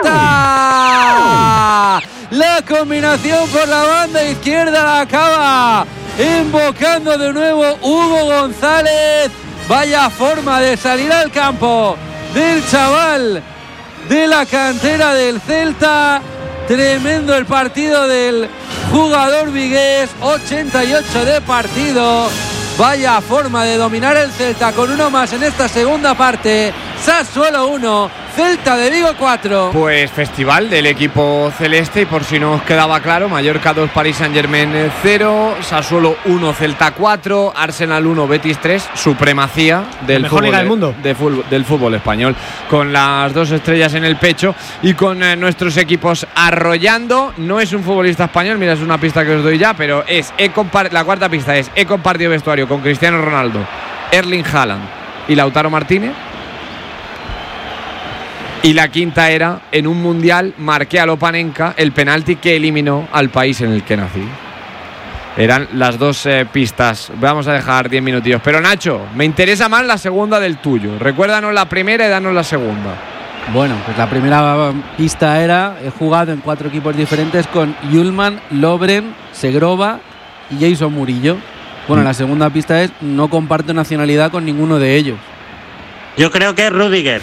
Celta. La combinación por la banda izquierda la acaba invocando de nuevo Hugo González. Vaya forma de salir al campo del chaval de la cantera del Celta. Tremendo el partido del jugador vigués, 88 de partido. Vaya forma de dominar el Celta con uno más en esta segunda parte. Sassuolo 1, Celta de Vigo 4. Pues festival del equipo celeste, y por si no os quedaba claro, Mallorca 2, Paris Saint-Germain 0, Sassuolo 1, Celta 4, Arsenal 1, Betis 3, supremacía del mejor fútbol, liga del mundo. Del fútbol español, con las 2 estrellas en el pecho y con nuestros equipos arrollando. No es un futbolista español, mira, es una pista que os doy ya, pero la cuarta pista es: he compartido vestuario con Cristiano Ronaldo, Erling Haaland y Lautaro Martínez. Y la quinta era, en un mundial marqué a Lopanenka el penalti que eliminó al país en el que nací. Eran las dos pistas. Vamos a dejar 10 minutillos. Pero Nacho, me interesa más la segunda del tuyo. Recuérdanos la primera y danos la segunda. Bueno, pues la primera pista era: he jugado en 4 equipos diferentes con Yulman, Lobren, Segrova y Jason Murillo. Bueno, la segunda pista es: no comparto nacionalidad con ninguno de ellos. Yo creo que es Rudiger.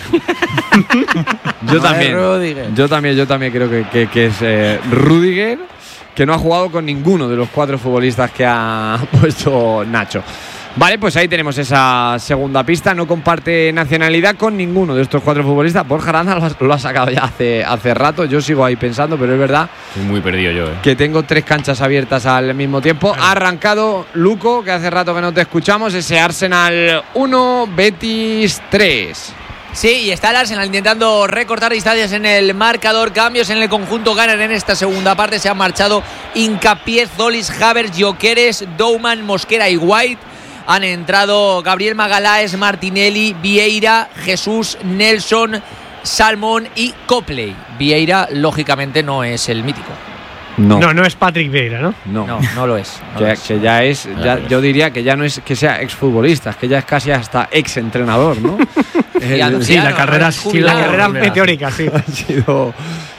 Yo también creo que es Rudiger, que no ha jugado con ninguno de los 4 futbolistas que ha puesto Nacho. Vale, pues ahí tenemos esa segunda pista. No comparte nacionalidad con ninguno de estos 4 futbolistas. Borja Aranda lo ha sacado ya hace rato. Yo sigo ahí pensando, pero es verdad. Estoy muy perdido yo, que tengo 3 canchas abiertas al mismo tiempo. Ha arrancado Luco, que hace rato que no te escuchamos. Ese Arsenal 1, Betis 3. Sí, y está el Arsenal intentando recortar distancias en el marcador. Cambios en el conjunto ganan en esta segunda parte. Se han marchado Hincapié, Zolis, Havertz, Gyökeres, Douman, Mosquera y White. Han entrado Gabriel Magalhães, Martinelli, Vieira, Jesús, Nelson, Salmón y Copley. Vieira, lógicamente, no es el mítico. No es Patrick Vieira, ¿no? No lo es. Que ya es, yo diría que ya no es que sea exfutbolista, es que ya es casi hasta exentrenador, ¿no? Sí, la carrera meteórica, sí. Ha sido...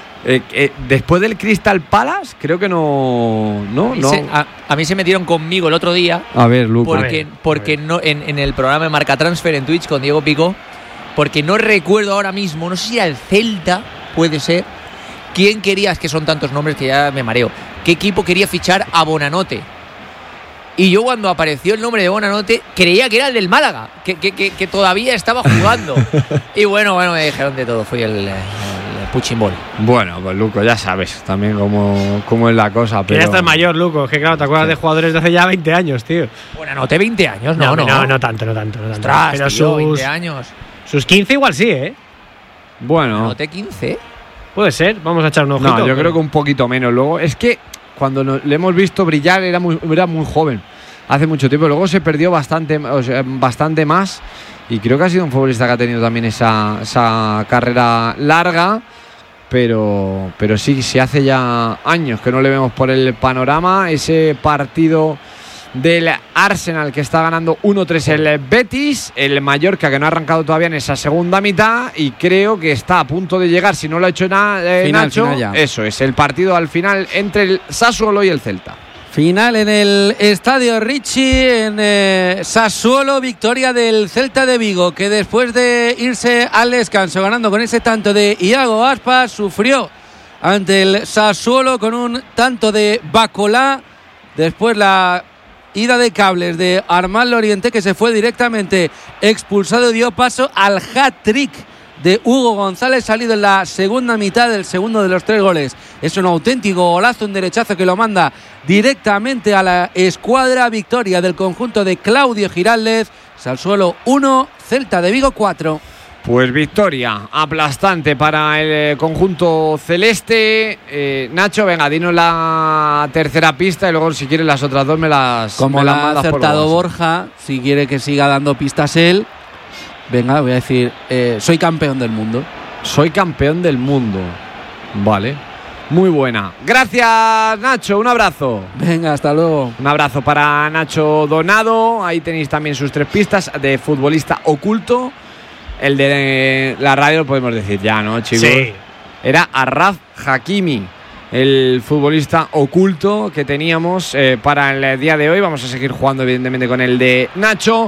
después del Crystal Palace, creo que no. A mí se metieron conmigo el otro día. A ver, Luco. Porque no, en el programa de Marca Transfer en Twitch con Diego Pico, porque no recuerdo ahora mismo, no sé si era el Celta, puede ser. ¿Quién quería? Es que son tantos nombres que ya me mareo. ¿Qué equipo quería fichar a Bonanote? Y yo, cuando apareció el nombre de Bonanote, creía que era el del Málaga, que todavía estaba jugando. Y bueno, me dijeron de todo. Fui el Puchimbol. Bueno, pues Luco, ya sabes también cómo es la cosa. Pero ya estás mayor, Luco. Es que claro, te acuerdas de jugadores de hace ya 20 años, tío. Bonanote, 20 años, no tanto. Ostras, pero tío, 20 años. Sus 15 igual sí, ¿eh? Bueno. Bonanote 15. Puede ser, vamos a echar un ojito. No, yo creo que un poquito menos. Luego, es que cuando le hemos visto brillar era muy joven, hace mucho tiempo. Luego se perdió bastante más, y creo que ha sido un futbolista que ha tenido también esa carrera larga, pero sí, se hace ya años que no le vemos por el panorama. Ese partido del Arsenal que está ganando 1-3 el Betis, el Mallorca que no ha arrancado todavía en esa segunda mitad y creo que está a punto de llegar, si no lo ha hecho Nacho, eso es, el partido al final entre el Sassuolo y el Celta. Final en el Estadio Ricci, en Sassuolo, victoria del Celta de Vigo, que después de irse al descanso ganando con ese tanto de Iago Aspas, sufrió ante el Sassuolo con un tanto de Bacolá. Después la ida de cables de Armand Loriente, que se fue directamente expulsado y dio paso al hat-trick de Hugo González, salido en la segunda mitad del segundo de los 3 goles. Es un auténtico golazo, un derechazo que lo manda directamente a la escuadra. Victoria del conjunto de Claudio Giraldez. Sassuolo 1, Celta de Vigo 4. Pues victoria aplastante para el conjunto celeste. Nacho, venga, dinos la tercera pista y luego, si quieres, las otras dos me las como la ha acertado Borja, si quiere que siga dando pistas él. Venga, voy a decir, soy campeón del mundo. Soy campeón del mundo. Vale, muy buena. Gracias, Nacho, un abrazo. Venga, hasta luego. Un abrazo para Nacho Donado. Ahí tenéis también sus 3 pistas de futbolista oculto. El de la radio lo podemos decir ya, ¿no, chicos? Sí. Era Arraf Hakimi, el futbolista oculto que teníamos para el día de hoy. Vamos a seguir jugando, evidentemente, con el de Nacho.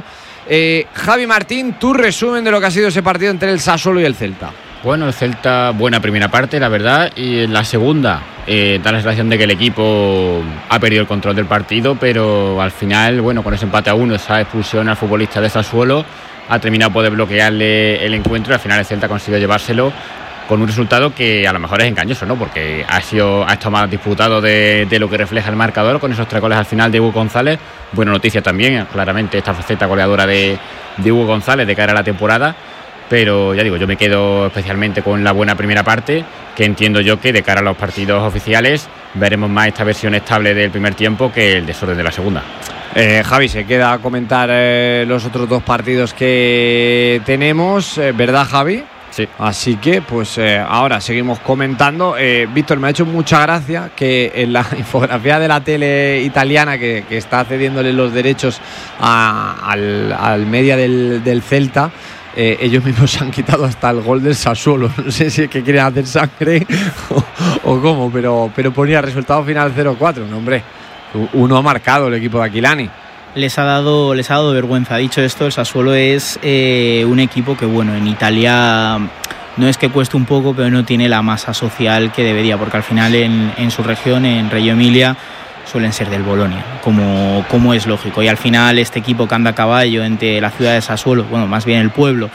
Javi Martín, tu resumen de lo que ha sido ese partido entre el Sassuolo y el Celta. Bueno, el Celta, buena primera parte, la verdad, y en la segunda da la sensación de que el equipo ha perdido el control del partido, pero al final, bueno, con ese empate a 1, esa expulsión al futbolista de Sassuolo, ha terminado por bloquearle el encuentro y al final el Celta consiguió llevárselo con un resultado que a lo mejor es engañoso, ¿no? Porque ha estado más disputado de lo que refleja el marcador, con esos 3 goles al final de Hugo González. Buena noticia también, claramente, esta faceta goleadora de Hugo González de cara a la temporada. Pero ya digo, yo me quedo especialmente con la buena primera parte, que entiendo yo que de cara a los partidos oficiales veremos más esta versión estable del primer tiempo que el desorden de la segunda. Javi, se queda a comentar los otros 2 partidos que tenemos, ¿verdad, Javi? Sí. Así que, pues ahora seguimos comentando. Víctor, me ha hecho mucha gracia que en la infografía de la tele italiana que está cediéndole los derechos al media del Celta, ellos mismos se han quitado hasta el gol del Sassuolo. No sé si es que quieren hacer sangre o cómo, pero ponía resultado final 0-4. No, hombre, uno ha marcado el equipo de Aquilani. Les ha dado vergüenza. Dicho esto, el Sassuolo es un equipo que, bueno, en Italia no es que cueste un poco, pero no tiene la masa social que debería, porque al final en su región, en Reggio Emilia, suelen ser del Bolonia, como es lógico. Y al final este equipo que anda a caballo entre la ciudad de Sassuolo, bueno, más bien el pueblo,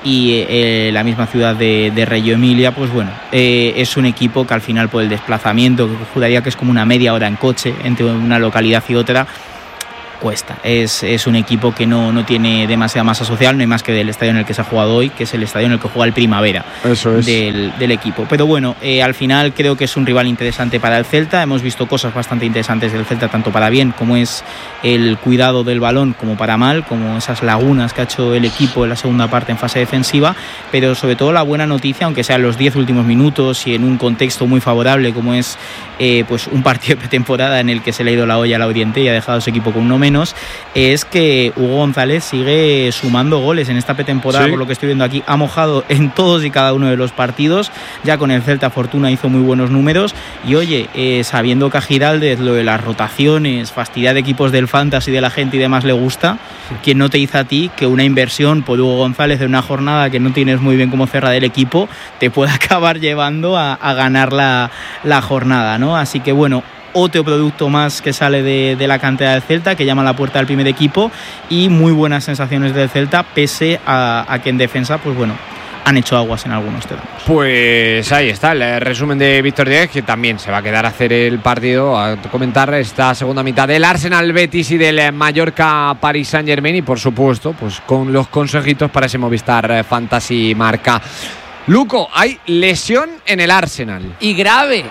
y la misma ciudad de Reggio Emilia, pues bueno, es un equipo que al final por el desplazamiento, que juraría que es como una media hora en coche entre una localidad y otra, cuesta. Es un equipo que no tiene demasiada masa social, no hay más que del estadio en el que se ha jugado hoy, que es el estadio en el que juega el Primavera. Eso es. del equipo. Pero bueno, al final creo que es un rival interesante para el Celta. Hemos visto cosas bastante interesantes del Celta, tanto para bien, como es el cuidado del balón, como para mal, como esas lagunas que ha hecho el equipo en la segunda parte en fase defensiva, pero sobre todo la buena noticia, aunque sean los 10 últimos minutos y en un contexto muy favorable como es pues un partido de pretemporada en el que se le ha ido la olla al Oriente y ha dejado a su equipo con uno menos, es que Hugo González sigue sumando goles en esta pretemporada. Sí. Por lo que estoy viendo aquí, ha mojado en todos y cada uno de los partidos. Ya con el Celta Fortuna hizo muy buenos números y oye, sabiendo que a Giraldez lo de las rotaciones, fastidiar de equipos del Fantasy, de la gente y demás le gusta, ¿quién no te dice a ti que una inversión por Hugo González en una jornada que no tienes muy bien cómo cerrar el equipo te puede acabar llevando a ganar la jornada, ¿no? Así que bueno, otro producto más que sale de la cantera del Celta, que llama a la puerta del primer equipo, y muy buenas sensaciones del Celta, pese a que en defensa, pues bueno, han hecho aguas en algunos tramos. Pues ahí está el resumen de Víctor Díez, que también se va a quedar a hacer el partido, a comentar esta segunda mitad del Arsenal Betis y del Mallorca Paris Saint-Germain, y por supuesto, pues con los consejitos para ese Movistar Fantasy Marca. Luco, hay lesión en el Arsenal. Y grave.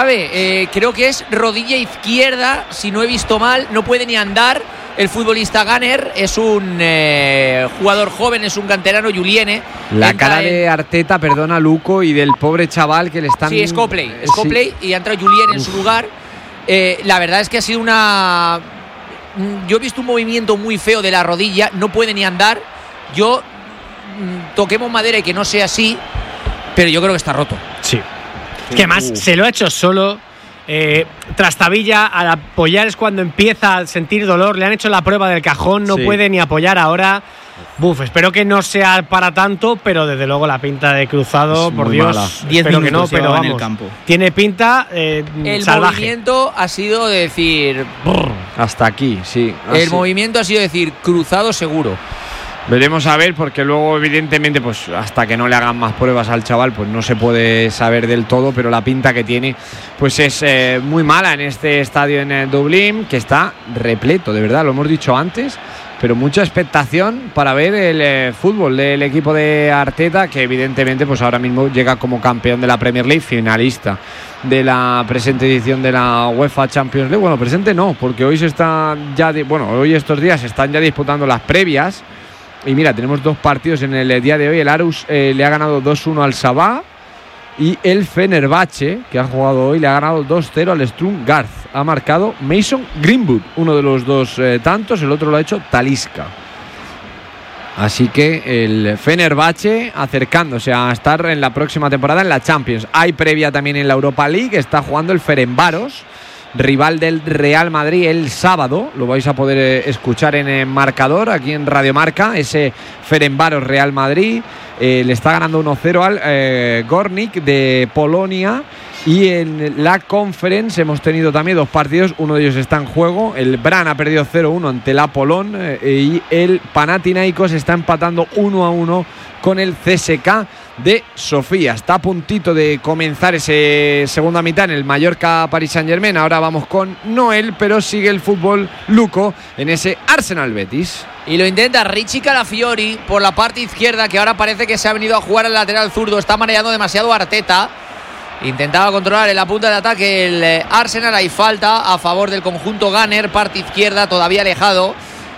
Creo que es rodilla izquierda, si no he visto mal, no puede ni andar. El futbolista Gunner es un jugador joven, es un canterano, Juliene. La cara de Arteta, perdona, Luco, y del pobre chaval que le están... Sí, es Copley, y ha entrado Juliene en su lugar. La verdad es que ha sido una... Yo he visto un movimiento muy feo de la rodilla, no puede ni andar. Toquemos madera y que no sea así, pero yo creo que está roto. Sí. Que más se lo ha hecho solo. Trastabilla, al apoyar es cuando empieza a sentir dolor. Le han hecho la prueba del cajón, no puede ni apoyar ahora. Espero que no sea para tanto, pero desde luego la pinta de Cruzado, es por Dios, mala. 10 espero que no, pero vamos, en el campo. Tiene pinta el salvaje. Movimiento ha sido decir hasta aquí, sí. El movimiento ha sido decir Cruzado seguro. Veremos a ver, porque luego evidentemente pues hasta que no le hagan más pruebas al chaval pues no se puede saber del todo, pero la pinta que tiene pues es muy mala en este estadio en Dublín, que está repleto, de verdad, lo hemos dicho antes, pero mucha expectación para ver el fútbol del equipo de Arteta, que evidentemente pues ahora mismo llega como campeón de la Premier League, finalista de la presente edición de la UEFA Champions League. Bueno, presente no, porque hoy se están ya hoy estos días se están ya disputando las previas. Y mira, tenemos dos partidos en el día de hoy. El Aarhus le ha ganado 2-1 al Sabah, y el Fenerbahce, que ha jugado hoy, le ha ganado 2-0 al Sturm Graz. Ha marcado Mason Greenwood, uno de los dos tantos, el otro lo ha hecho Talisca. Así que el Fenerbahce acercándose a estar en la próxima temporada en la Champions. Hay previa también en la Europa League, está jugando el Ferencváros, rival del Real Madrid, el sábado. Lo vais a poder escuchar en el marcador aquí en Radio Marca. Ese Ferencváros Real Madrid le está ganando 1-0 al Gornik de Polonia. Y en la Conference hemos tenido también dos partidos, uno de ellos está en juego. El Bran ha perdido 0-1 ante el Apollon, y el Panathinaikos está empatando 1-1 con el CSKA de Sofía. Está a puntito de comenzar esa segunda mitad en el Mallorca Paris Saint-Germain. Ahora vamos con Noel, pero sigue el fútbol, Luco, en ese Arsenal Betis. Y lo intenta Richie Calafiori por la parte izquierda, que ahora parece que se ha venido a jugar al lateral zurdo. Está mareando demasiado Arteta. Intentaba controlar en la punta de ataque el Arsenal. Hay falta a favor del conjunto Gunner, parte izquierda, todavía alejado.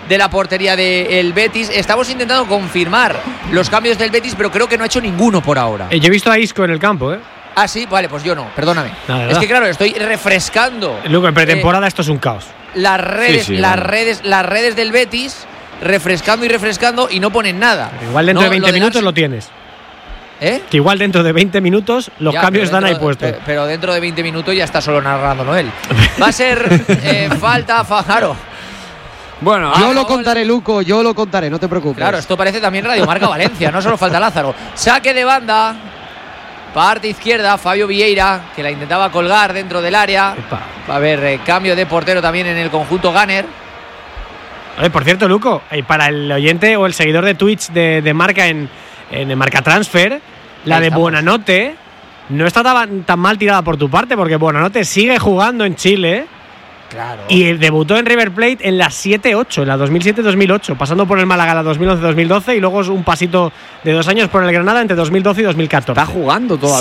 de la portería del Betis. Estamos intentando confirmar los cambios del Betis, pero creo que no ha hecho ninguno por ahora. Yo he visto a Isco en el campo, ¿eh? Ah, sí, vale, pues yo no, perdóname. No, es que claro, estoy refrescando. Luego, en pretemporada esto es un caos. Las redes del Betis, refrescando y no ponen nada. Pero igual dentro de 20 minutos lo tienes. Que igual dentro de 20 minutos los cambios están ahí puestos. Pero dentro de 20 minutos ya está solo narrando Noel. Va a ser falta, claro. Bueno, yo lo contaré, Luco, yo lo contaré, no te preocupes. Claro, esto parece también Radio Marca Valencia, no solo falta Lázaro. Saque de banda, parte izquierda, Fabio Vieira, que la intentaba colgar dentro del área. Va a haber cambio de portero también en el conjunto Gunner. Por cierto, Luco, para el oyente o el seguidor de Twitch de Marca en Marca Transfer, la de Buonanotte no está tan mal tirada por tu parte, porque Buonanotte sigue jugando en Chile. Claro. Y debutó en River Plate en la 7-8, en la 2007-2008, pasando por el Málaga la 2011-2012 y luego un pasito de 2 años por el Granada entre 2012 y 2014. Está jugando todavía.